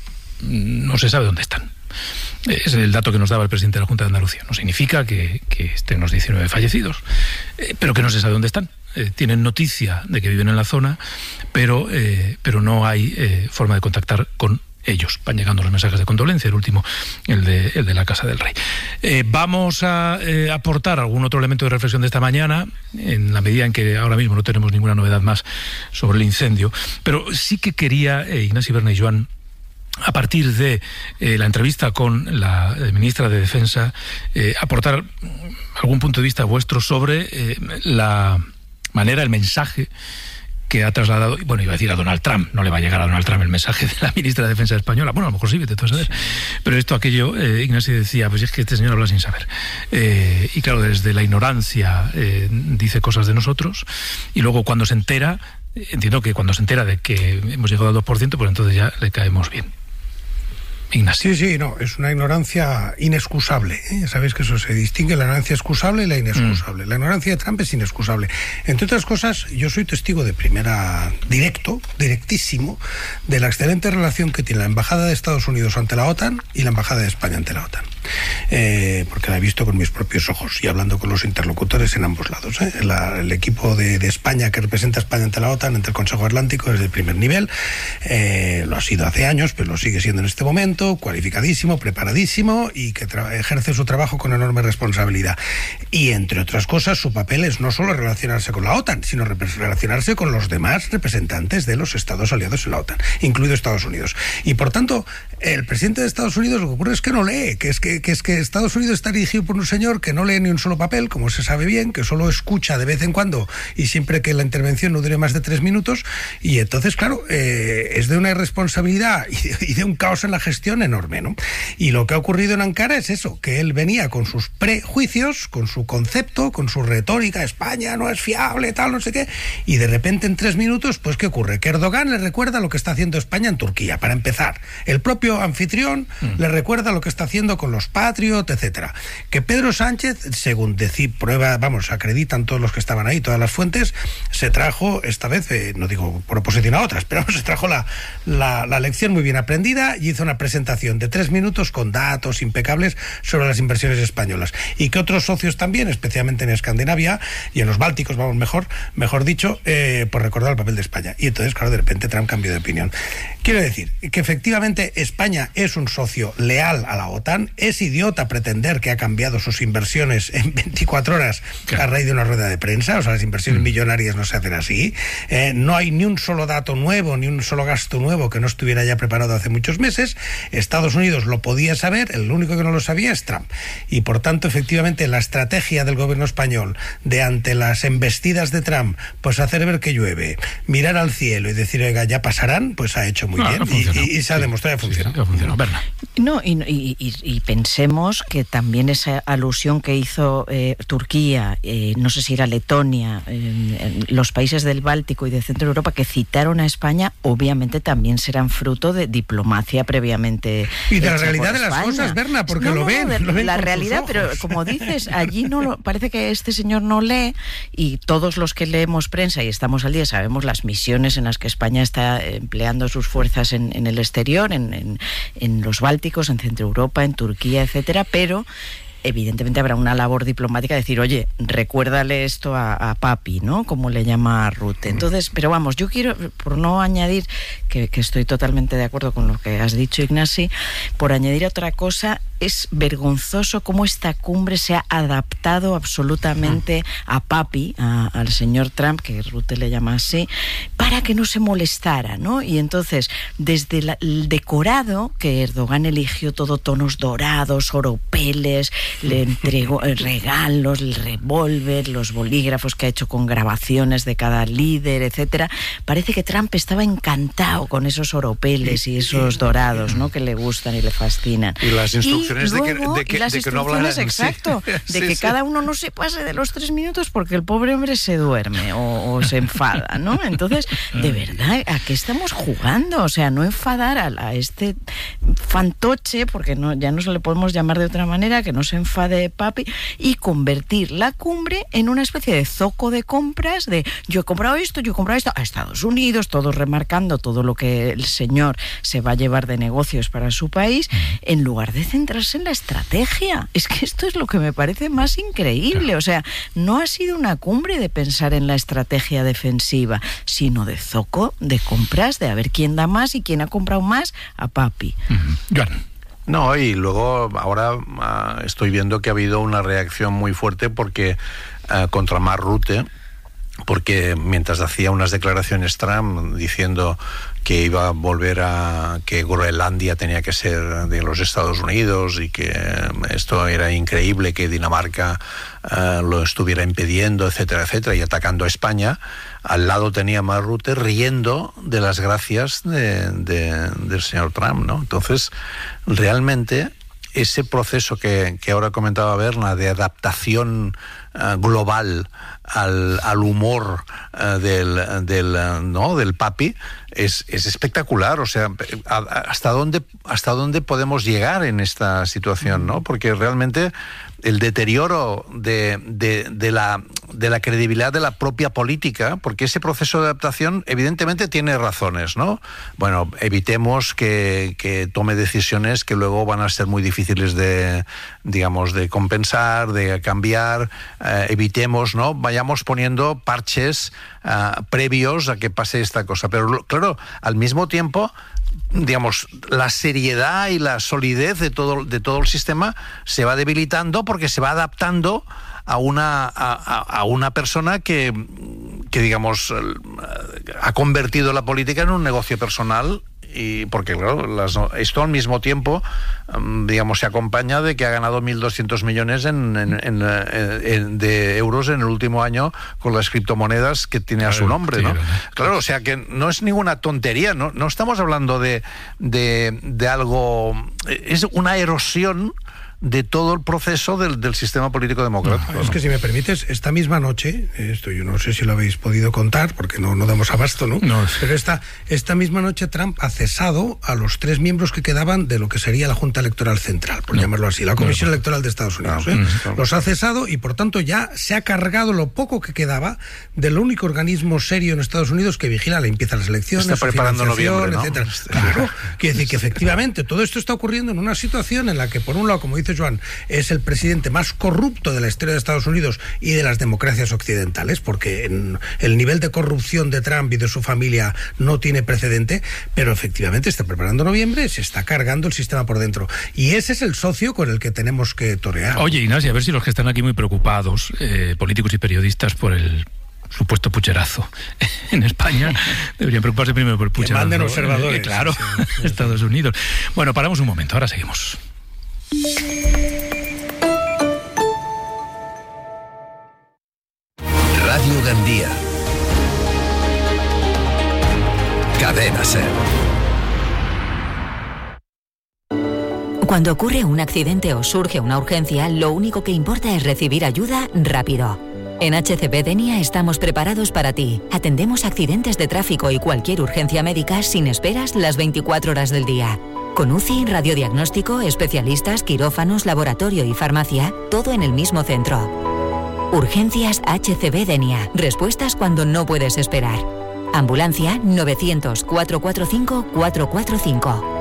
Speaker 3: no se sabe dónde están. Es el dato que nos daba el presidente de la Junta de Andalucía. No significa que estén los 19 fallecidos, pero que no se sabe dónde están. Tienen noticia de que viven en la zona, pero no hay forma de contactar con ellos. Van llegando los mensajes de condolencia, el último, el de la Casa del Rey. Vamos a aportar algún otro elemento de reflexión de esta mañana, en la medida en que ahora mismo no tenemos ninguna novedad más sobre el incendio, pero sí que quería, Ignasi, Berna y Joan, a partir de la entrevista con la ministra de Defensa, aportar algún punto de vista vuestro sobre la manera, el mensaje que ha trasladado, bueno, iba a decir a Donald Trump, no le va a llegar a Donald Trump el mensaje de la ministra de Defensa española, bueno, a lo mejor sí, vete tú a saber, pero Ignasi decía, pues es que este señor habla sin saber, y claro, desde la ignorancia dice cosas de nosotros, y luego cuando se entera, entiendo que cuando se entera de que hemos llegado al 2%, pues entonces ya le caemos bien. Ignacio.
Speaker 6: Sí, no, es una ignorancia inexcusable, ¿eh? Ya sabéis que eso se distingue, la ignorancia excusable y la inexcusable. La ignorancia de Trump es inexcusable. Entre otras cosas, yo soy testigo de directísimo, de la excelente relación que tiene la Embajada de Estados Unidos ante la OTAN y la Embajada de España ante la OTAN. Porque la he visto con mis propios ojos y hablando con los interlocutores en ambos lados. El equipo de España que representa a España ante la OTAN, ante el Consejo Atlántico, es de primer nivel. Lo ha sido hace años, pero lo sigue siendo en este momento. Cualificadísimo, preparadísimo y que ejerce su trabajo con enorme responsabilidad. Y entre otras cosas, su papel es no solo relacionarse con la OTAN, sino relacionarse con los demás representantes de los estados aliados en la OTAN, incluido Estados Unidos. Y por tanto, el presidente de Estados Unidos lo que ocurre es que no lee, que es que Estados Unidos está dirigido por un señor que no lee ni un solo papel, como se sabe bien, que solo escucha de vez en cuando y siempre que la intervención no dure más de 3 minutos, y entonces, claro, es de una irresponsabilidad y de un caos en la gestión enorme, ¿no? Y lo que ha ocurrido en Ankara es eso, que él venía con sus prejuicios, con su concepto, con su retórica, España no es fiable, tal, no sé qué, y de repente en 3 minutos, pues ¿qué ocurre? Que Erdogan le recuerda lo que está haciendo España en Turquía, para empezar. El propio anfitrión le recuerda lo que está haciendo con los patrios, Elliott, etcétera. Que Pedro Sánchez, según acreditan todos los que estaban ahí, todas las fuentes, se trajo esta vez, no digo por oposición a otras, pero se trajo la lección muy bien aprendida y hizo una presentación de 3 minutos con datos impecables sobre las inversiones españolas. Y que otros socios también, especialmente en Escandinavia y en los Bálticos, mejor dicho, pues recordar el papel de España. Y entonces, claro, de repente Trump cambió de opinión. Quiero decir que efectivamente España es un socio leal a la OTAN. Es idiota pretender que ha cambiado sus inversiones en 24 horas a raíz de una rueda de prensa. O sea, las inversiones millonarias no se hacen así. No hay ni un solo dato nuevo, ni un solo gasto nuevo que no estuviera ya preparado hace muchos meses. Estados Unidos lo podía saber, el único que no lo sabía es Trump. Y por tanto, efectivamente, la estrategia del gobierno español de ante las embestidas de Trump, pues hacer ver que llueve, mirar al cielo y decir, oiga, ya pasarán, pues ha hecho muy bien. Y se ha demostrado que funciona.
Speaker 5: No, y pensemos que también esa alusión que hizo Turquía, no sé si era Letonia, los países del Báltico y de Centro Europa, que citaron a España, obviamente también serán fruto de diplomacia previamente.
Speaker 6: Y de la realidad de las cosas, Berna, porque lo ven
Speaker 5: la
Speaker 6: con
Speaker 5: realidad,
Speaker 6: sus
Speaker 5: pero como dices, allí parece que este señor no lee, y todos los que leemos prensa y estamos al día sabemos las misiones en las que España está empleando sus fuerzas en el exterior, en los Bálticos, en Centro Europa, en Turquía, etcétera, pero evidentemente habrá una labor diplomática de decir, oye, recuérdale esto a papi, ¿no? Como le llama Rutte. Entonces, pero vamos, yo quiero, por no añadir, que estoy totalmente de acuerdo con lo que has dicho, Ignasi, por añadir otra cosa, es vergonzoso cómo esta cumbre se ha adaptado absolutamente a papi, al señor Trump, que Rutte le llama así, para que no se molestara, ¿no? Y entonces, desde el decorado, que Erdogan eligió todo tonos dorados, oropeles, le entregó regalos, el revólver, los bolígrafos que ha hecho con grabaciones de cada líder, etcétera, parece que Trump estaba encantado con esos oropeles y esos dorados, ¿no? Que le gustan y le fascinan.
Speaker 7: Y las instrucciones
Speaker 5: de que no hablan. Exacto, que cada uno no se pase de los 3 minutos porque el pobre hombre se duerme o se enfada, ¿no? Entonces, de verdad, ¿a qué estamos jugando? O sea, no enfadar a este fantoche, porque ya no se le podemos llamar de otra manera, que no se enfade papi, y convertir la cumbre en una especie de zoco de compras de yo he comprado esto a Estados Unidos, todos remarcando todo lo que el señor se va a llevar de negocios para su país, en lugar de centrarse en la estrategia. Es que esto es lo que me parece más increíble. O sea, no ha sido una cumbre de pensar en la estrategia defensiva, sino de zoco de compras, de a ver quién da más y quién ha comprado más a papi.
Speaker 7: No, y luego ahora estoy viendo que ha habido una reacción muy fuerte porque contra Mark Rutte, porque mientras hacía unas declaraciones Trump diciendo que iba a volver que Groenlandia tenía que ser de los Estados Unidos y que esto era increíble, que Dinamarca lo estuviera impidiendo, etcétera, etcétera, y atacando a España, al lado tenía Mark Rutte riendo de las gracias del señor Trump, ¿no? Entonces, realmente ese proceso que ahora comentaba Berna de adaptación global al humor del papi es espectacular. O sea, hasta dónde podemos llegar en esta situación, ¿no? Porque realmente el deterioro de la credibilidad de la propia política, porque ese proceso de adaptación evidentemente tiene razones, ¿no? Bueno, evitemos que tome decisiones que luego van a ser muy difíciles de compensar, de cambiar. Evitemos, ¿no? Vayamos poniendo parches previos a que pase esta cosa. Pero claro, al mismo tiempo, la seriedad y la solidez de todo el sistema se va debilitando porque se va adaptando a una persona que ha convertido la política en un negocio personal. Y porque claro, esto al mismo tiempo se acompaña de que ha ganado 1.200 millones de euros en el último año con las criptomonedas que tiene a su nombre, ¿no? Claro, o sea que no es ninguna tontería, no estamos hablando de algo, es una erosión de todo el proceso del sistema político democrático.
Speaker 6: Es que si me permites, esta misma noche, esto yo no sé si lo habéis podido contar, porque no damos abasto, ¿no? Pero esta misma noche Trump ha cesado a los 3 miembros que quedaban de lo que sería la Junta Electoral Central, por llamarlo así, la Comisión Electoral de Estados Unidos. Los ha cesado y por tanto ya se ha cargado lo poco que quedaba del único organismo serio en Estados Unidos que vigila la limpieza de las elecciones,
Speaker 7: está preparando noviembre, ¿no?
Speaker 6: etcétera. Claro, quiere decir que efectivamente todo esto está ocurriendo en una situación en la que, por un lado, como dice Joan, es el presidente más corrupto de la historia de Estados Unidos y de las democracias occidentales, porque el nivel de corrupción de Trump y de su familia no tiene precedente, pero efectivamente está preparando noviembre, se está cargando el sistema por dentro. Y ese es el socio con el que tenemos que torear.
Speaker 3: Oye, Ignacio, a ver si los que están aquí muy preocupados, políticos y periodistas, por el supuesto pucherazo en España, deberían preocuparse primero por el pucherazo.
Speaker 6: Que manden observadores.
Speaker 3: Claro, sí. Estados Unidos. Bueno, paramos un momento, ahora seguimos.
Speaker 2: Radio Gandía. Cadena SER.
Speaker 15: Cuando ocurre un accidente o surge una urgencia, lo único que importa es recibir ayuda rápido. En HCB Denia estamos preparados para ti. Atendemos accidentes de tráfico y cualquier urgencia médica sin esperas las 24 horas del día. Con UCI, radiodiagnóstico, especialistas, quirófanos, laboratorio y farmacia, todo en el mismo centro. Urgencias HCB Denia. Respuestas cuando no puedes esperar. Ambulancia 900-445-445.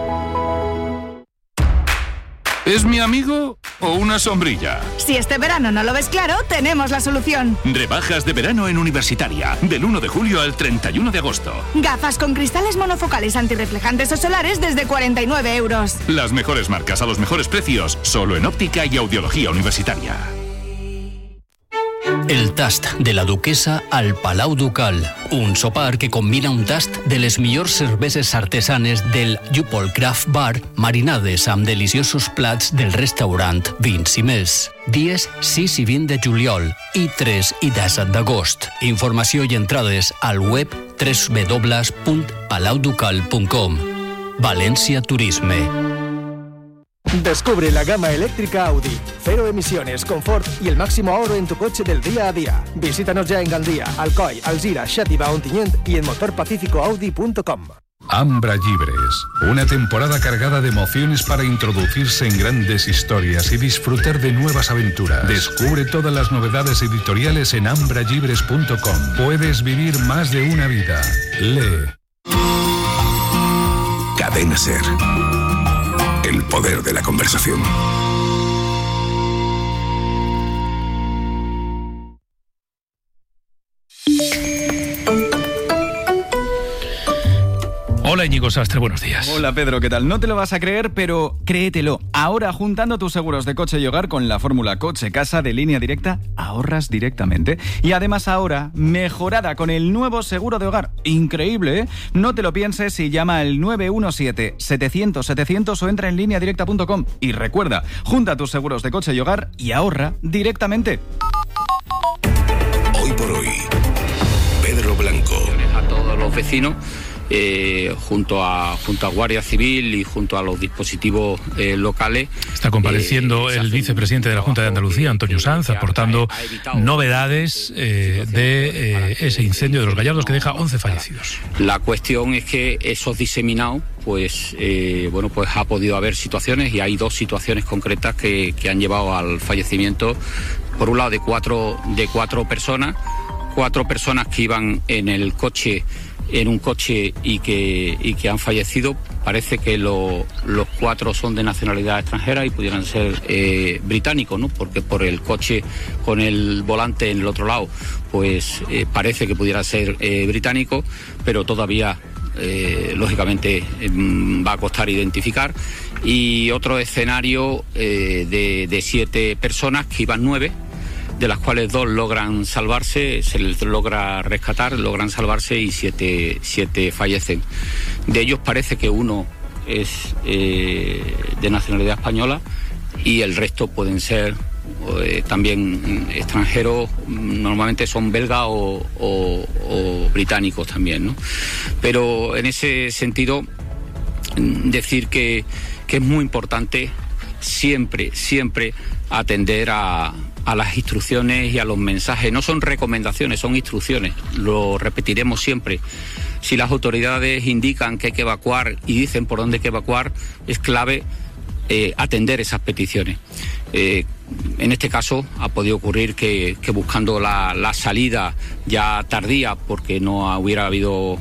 Speaker 16: ¿Es mi amigo o una sombrilla?
Speaker 17: Si este verano no lo ves claro, tenemos la solución.
Speaker 16: Rebajas de verano en Universitaria, del 1 de julio al 31 de agosto.
Speaker 17: Gafas con cristales monofocales antirreflejantes o solares desde 49 euros.
Speaker 16: Las mejores marcas a los mejores precios, solo en óptica y audiología universitaria.
Speaker 18: El tast de la duquesa al Palau Ducal. Un sopar que combina un tast de les millors cerveses artesanes del Jupol Craft Bar marinades amb deliciosos plats del restaurant Vins i Més. Dies 6 i 20 de juliol i 3 i 17 d'agost. Informació i entrades al web www.palauducal.com. València Turisme.
Speaker 11: Descubre la gama eléctrica Audi. 0 emisiones, confort y el máximo ahorro en tu coche del día a día. Visítanos ya en Gandía, Alcoy, Alzira, Xàtiva, Ontinyent y en motorpacificoaudi.com.
Speaker 19: Ambra Llibres, una temporada cargada de emociones para introducirse en grandes historias y disfrutar de nuevas aventuras. Descubre todas las novedades editoriales en ambrallibres.com. Puedes vivir más de una vida. Lee.
Speaker 2: Cadena SER. El poder de la conversación.
Speaker 3: Hola Íñigo Sastre, buenos días.
Speaker 20: Hola Pedro, ¿qué tal? No te lo vas a creer, pero créetelo. Ahora, juntando tus seguros de coche y hogar con la fórmula Coche-Casa de Línea Directa, ahorras directamente. Y además ahora, mejorada con el nuevo seguro de hogar. Increíble, ¿eh? No te lo pienses y llama al 917-700-700 o entra en lineadirecta.com. Y recuerda, junta tus seguros de coche y hogar y ahorra directamente.
Speaker 2: Hoy por hoy, Pedro Blanco.
Speaker 21: A todos los vecinos. Junto a Guardia Civil y junto a los dispositivos locales.
Speaker 3: Está compareciendo el vicepresidente de la Junta de Andalucía, Antonio Sanz, aportando novedades de ese incendio de Los Gallardos que deja 11 fallecidos.
Speaker 21: La cuestión es que esos diseminados, pues ha podido haber situaciones, y hay 2 situaciones concretas que han llevado al fallecimiento, por un lado de cuatro personas, 4 personas que iban en un coche y que han fallecido. Parece que los 4 son de nacionalidad extranjera y pudieran ser británicos, ¿no? Porque por el coche con el volante en el otro lado, pues parece que pudiera ser británico, pero todavía lógicamente va a costar identificar. Y otro escenario de 7 personas, que iban 9, de las cuales 2 logran salvarse, se les logra rescatar, logran salvarse, y 7 fallecen. De ellos parece que 1 es de nacionalidad española y el resto pueden ser también extranjeros, normalmente son belgas o británicos también, ¿no? Pero en ese sentido, decir que es muy importante siempre atender a las instrucciones y a los mensajes. No son recomendaciones, son instrucciones. Lo repetiremos siempre. Si las autoridades indican que hay que evacuar y dicen por dónde hay que evacuar, es clave atender esas peticiones. En este caso ha podido ocurrir que buscando la salida ya tardía, porque no hubiera habido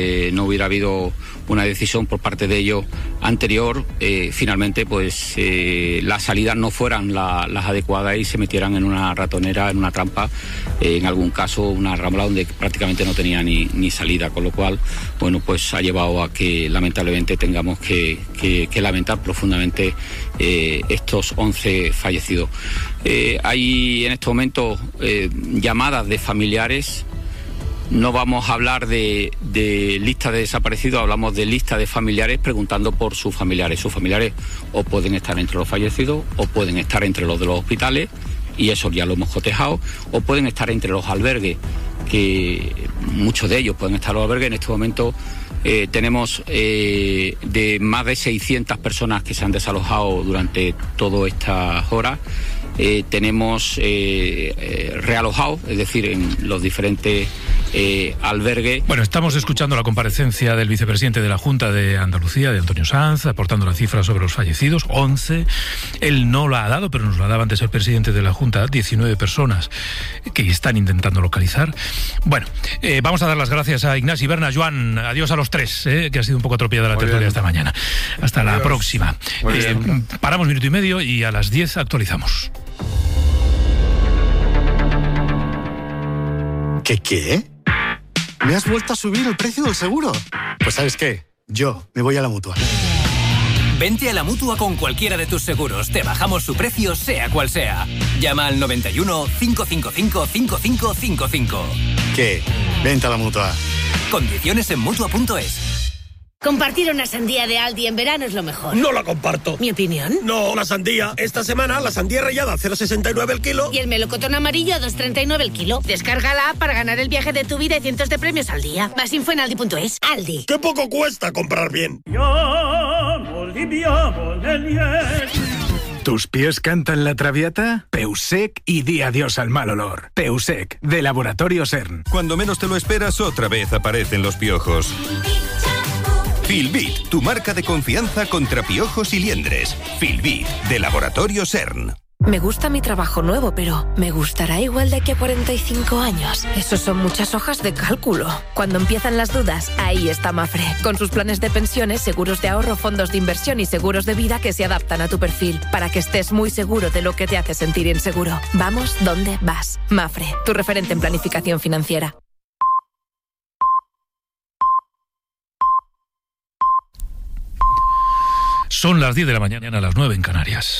Speaker 21: una decisión por parte de ellos anterior, finalmente pues las salidas no fueran las adecuadas y se metieran en una ratonera, en una trampa, en algún caso una rambla donde prácticamente no tenía ni salida, con lo cual bueno, pues ha llevado a que lamentablemente tengamos que lamentar profundamente estos 11 fallecidos. Hay en este momento llamadas de familiares. No vamos a hablar de lista de desaparecidos, hablamos de lista de familiares preguntando por sus familiares. Sus familiares o pueden estar entre los fallecidos o pueden estar entre los de los hospitales, y eso ya lo hemos cotejado, o pueden estar entre los albergues, que muchos de ellos pueden estar en los albergues. En este momento tenemos de más de 600 personas que se han desalojado durante todas estas horas. Tenemos realojados, es decir, en los diferentes albergues.
Speaker 3: Bueno, estamos escuchando la comparecencia del vicepresidente de la Junta de Andalucía, de Antonio Sanz, aportando la cifra sobre los fallecidos, 11. Él no la ha dado, pero nos la daba antes el presidente de la Junta, 19 personas que están intentando localizar. Bueno, vamos a dar las gracias a Ignasi y Berna. Joan, adiós a los tres, que ha sido un poco atropellada la tertulia esta mañana. Hasta la próxima. Paramos minuto y medio y a las 10 actualizamos.
Speaker 1: ¿Qué? ¿Me has vuelto a subir el precio del seguro? Pues ¿sabes qué? Yo me voy a la Mutua.
Speaker 22: Vente a la Mutua con cualquiera de tus seguros. Te bajamos su precio, sea cual sea. Llama al 91 555 5555.
Speaker 1: ¿Qué? Vente a la Mutua.
Speaker 22: Condiciones en Mutua.es.
Speaker 23: Compartir una sandía de Aldi en verano es lo mejor.
Speaker 24: No la comparto.
Speaker 23: ¿Mi opinión?
Speaker 24: No, la sandía. Esta semana la sandía rallada a 0,69 el kilo.
Speaker 23: Y el melocotón amarillo a 2,39 el kilo. Descárgala para ganar el viaje de tu vida y cientos de premios al día. Más info en Aldi.es. Aldi.
Speaker 24: ¡Qué poco cuesta comprar bien!
Speaker 25: ¿Tus pies cantan la traviata? Peusec y di adiós al mal olor. Peusec, de Laboratorio CERN.
Speaker 26: Cuando menos te lo esperas, otra vez aparecen los piojos. Filbit, tu marca de confianza contra piojos y liendres. Filbit, de Laboratorio CERN.
Speaker 27: Me gusta mi trabajo nuevo, pero ¿me gustará igual de aquí a 45 años? Eso son muchas hojas de cálculo. Cuando empiezan las dudas, ahí está Mafre. Con sus planes de pensiones, seguros de ahorro, fondos de inversión y seguros de vida que se adaptan a tu perfil, para que estés muy seguro de lo que te hace sentir inseguro. Vamos donde vas. Mafre, tu referente en planificación financiera.
Speaker 3: Son las 10 de la mañana, a las 9 en Canarias.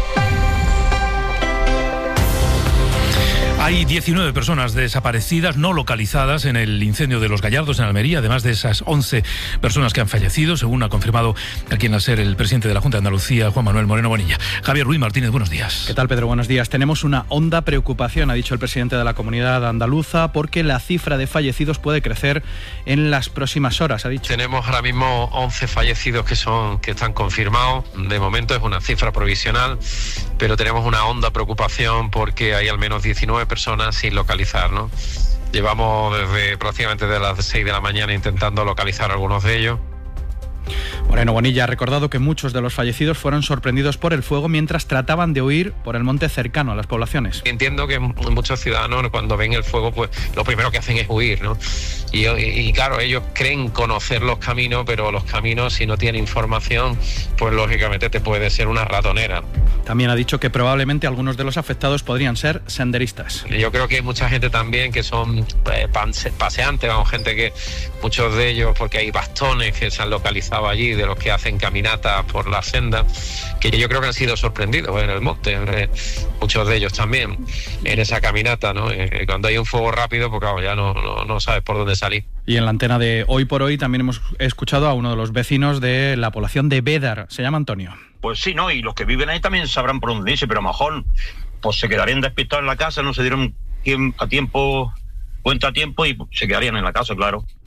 Speaker 3: Hay 19 personas desaparecidas, no localizadas en el incendio de Los Gallardos, en Almería, además de esas 11 personas que han fallecido, según ha confirmado aquí en la SER el presidente de la Junta de Andalucía, Juan Manuel Moreno Bonilla. Javier Ruiz Martínez, buenos días.
Speaker 28: ¿Qué tal, Pedro? Buenos días. Tenemos una honda preocupación, ha dicho el presidente de la comunidad andaluza, porque la cifra de fallecidos puede crecer en las próximas horas, ha dicho.
Speaker 8: Tenemos ahora mismo 11 fallecidos que están confirmados. De momento es una cifra provisional, pero tenemos una honda preocupación porque hay al menos 19 personas sin localizar, ¿no? Llevamos desde prácticamente de las 6 de la mañana intentando localizar a algunos de ellos.
Speaker 28: Moreno Bonilla ha recordado que muchos de los fallecidos fueron sorprendidos por el fuego mientras trataban de huir por el monte cercano a las poblaciones.
Speaker 8: Entiendo que muchos ciudadanos cuando ven el fuego, pues lo primero que hacen es huir, ¿no? Y claro, ellos creen conocer los caminos, pero los caminos, si no tienen información, pues lógicamente te puede ser una ratonera.
Speaker 28: También ha dicho que probablemente algunos de los afectados podrían ser senderistas.
Speaker 8: Yo creo que hay mucha gente también que son paseantes, gente que muchos de ellos, porque hay bastones que se han localizado allí, de los que hacen caminatas por la senda, que yo creo que han sido sorprendidos en el monte, muchos de ellos también, en esa caminata, ¿no? Cuando hay un fuego rápido, pues claro, ya no sabes por dónde salir.
Speaker 28: Y en la antena de Hoy por Hoy también hemos escuchado a uno de los vecinos de la población de Bédar, se llama Antonio.
Speaker 14: Pues sí, ¿no? Y los que viven ahí también sabrán por dónde irse, pero a lo mejor pues se quedarían despistados en la casa, no se dieron cuenta a tiempo y se quedarían en la casa, claro.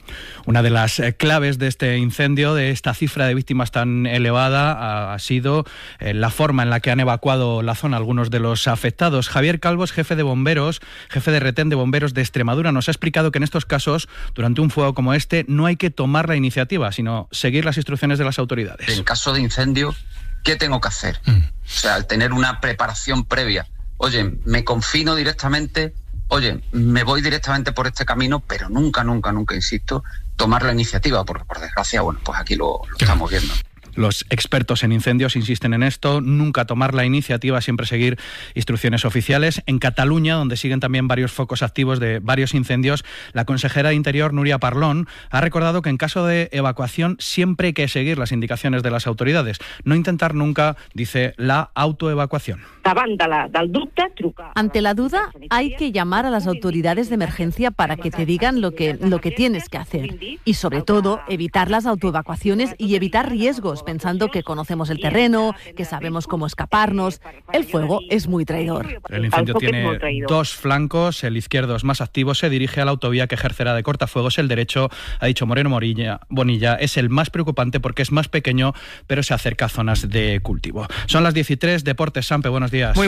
Speaker 28: Una de las claves de este incendio, de esta cifra de víctimas tan elevada, ha sido la forma en la que han evacuado la zona algunos de los afectados. Javier Calvos, jefe de retén de bomberos de Extremadura, nos ha explicado que en estos casos, durante un fuego como este, no hay que tomar la iniciativa, sino seguir las instrucciones de las autoridades.
Speaker 4: En caso de incendio, ¿qué tengo que hacer? O sea, al tener una preparación previa. Oye, me confino directamente, me voy directamente por este camino, pero nunca, insisto, tomar la iniciativa, porque por desgracia, bueno, pues aquí lo estamos viendo.
Speaker 28: Los expertos en incendios insisten en esto, nunca tomar la iniciativa, siempre seguir instrucciones oficiales. En Cataluña, donde siguen también varios focos activos de varios incendios, la consejera de Interior, Núria Parlon, ha recordado que en caso de evacuación siempre hay que seguir las indicaciones de las autoridades, no intentar nunca, dice, la autoevacuación.
Speaker 5: Ante la duda, hay que llamar a las autoridades de emergencia para que te digan lo que tienes que hacer. Y sobre todo, evitar las autoevacuaciones y evitar riesgos, pensando que conocemos el terreno, que sabemos cómo escaparnos. El fuego es muy traidor.
Speaker 28: El incendio tiene dos flancos. El izquierdo es más activo, se dirige a la autovía que ejercerá de cortafuegos. El derecho, ha dicho Moreno Bonilla, es el más preocupante porque es más pequeño, pero se acerca a zonas de cultivo. Son las 13, Deportes Sampe, buenos días.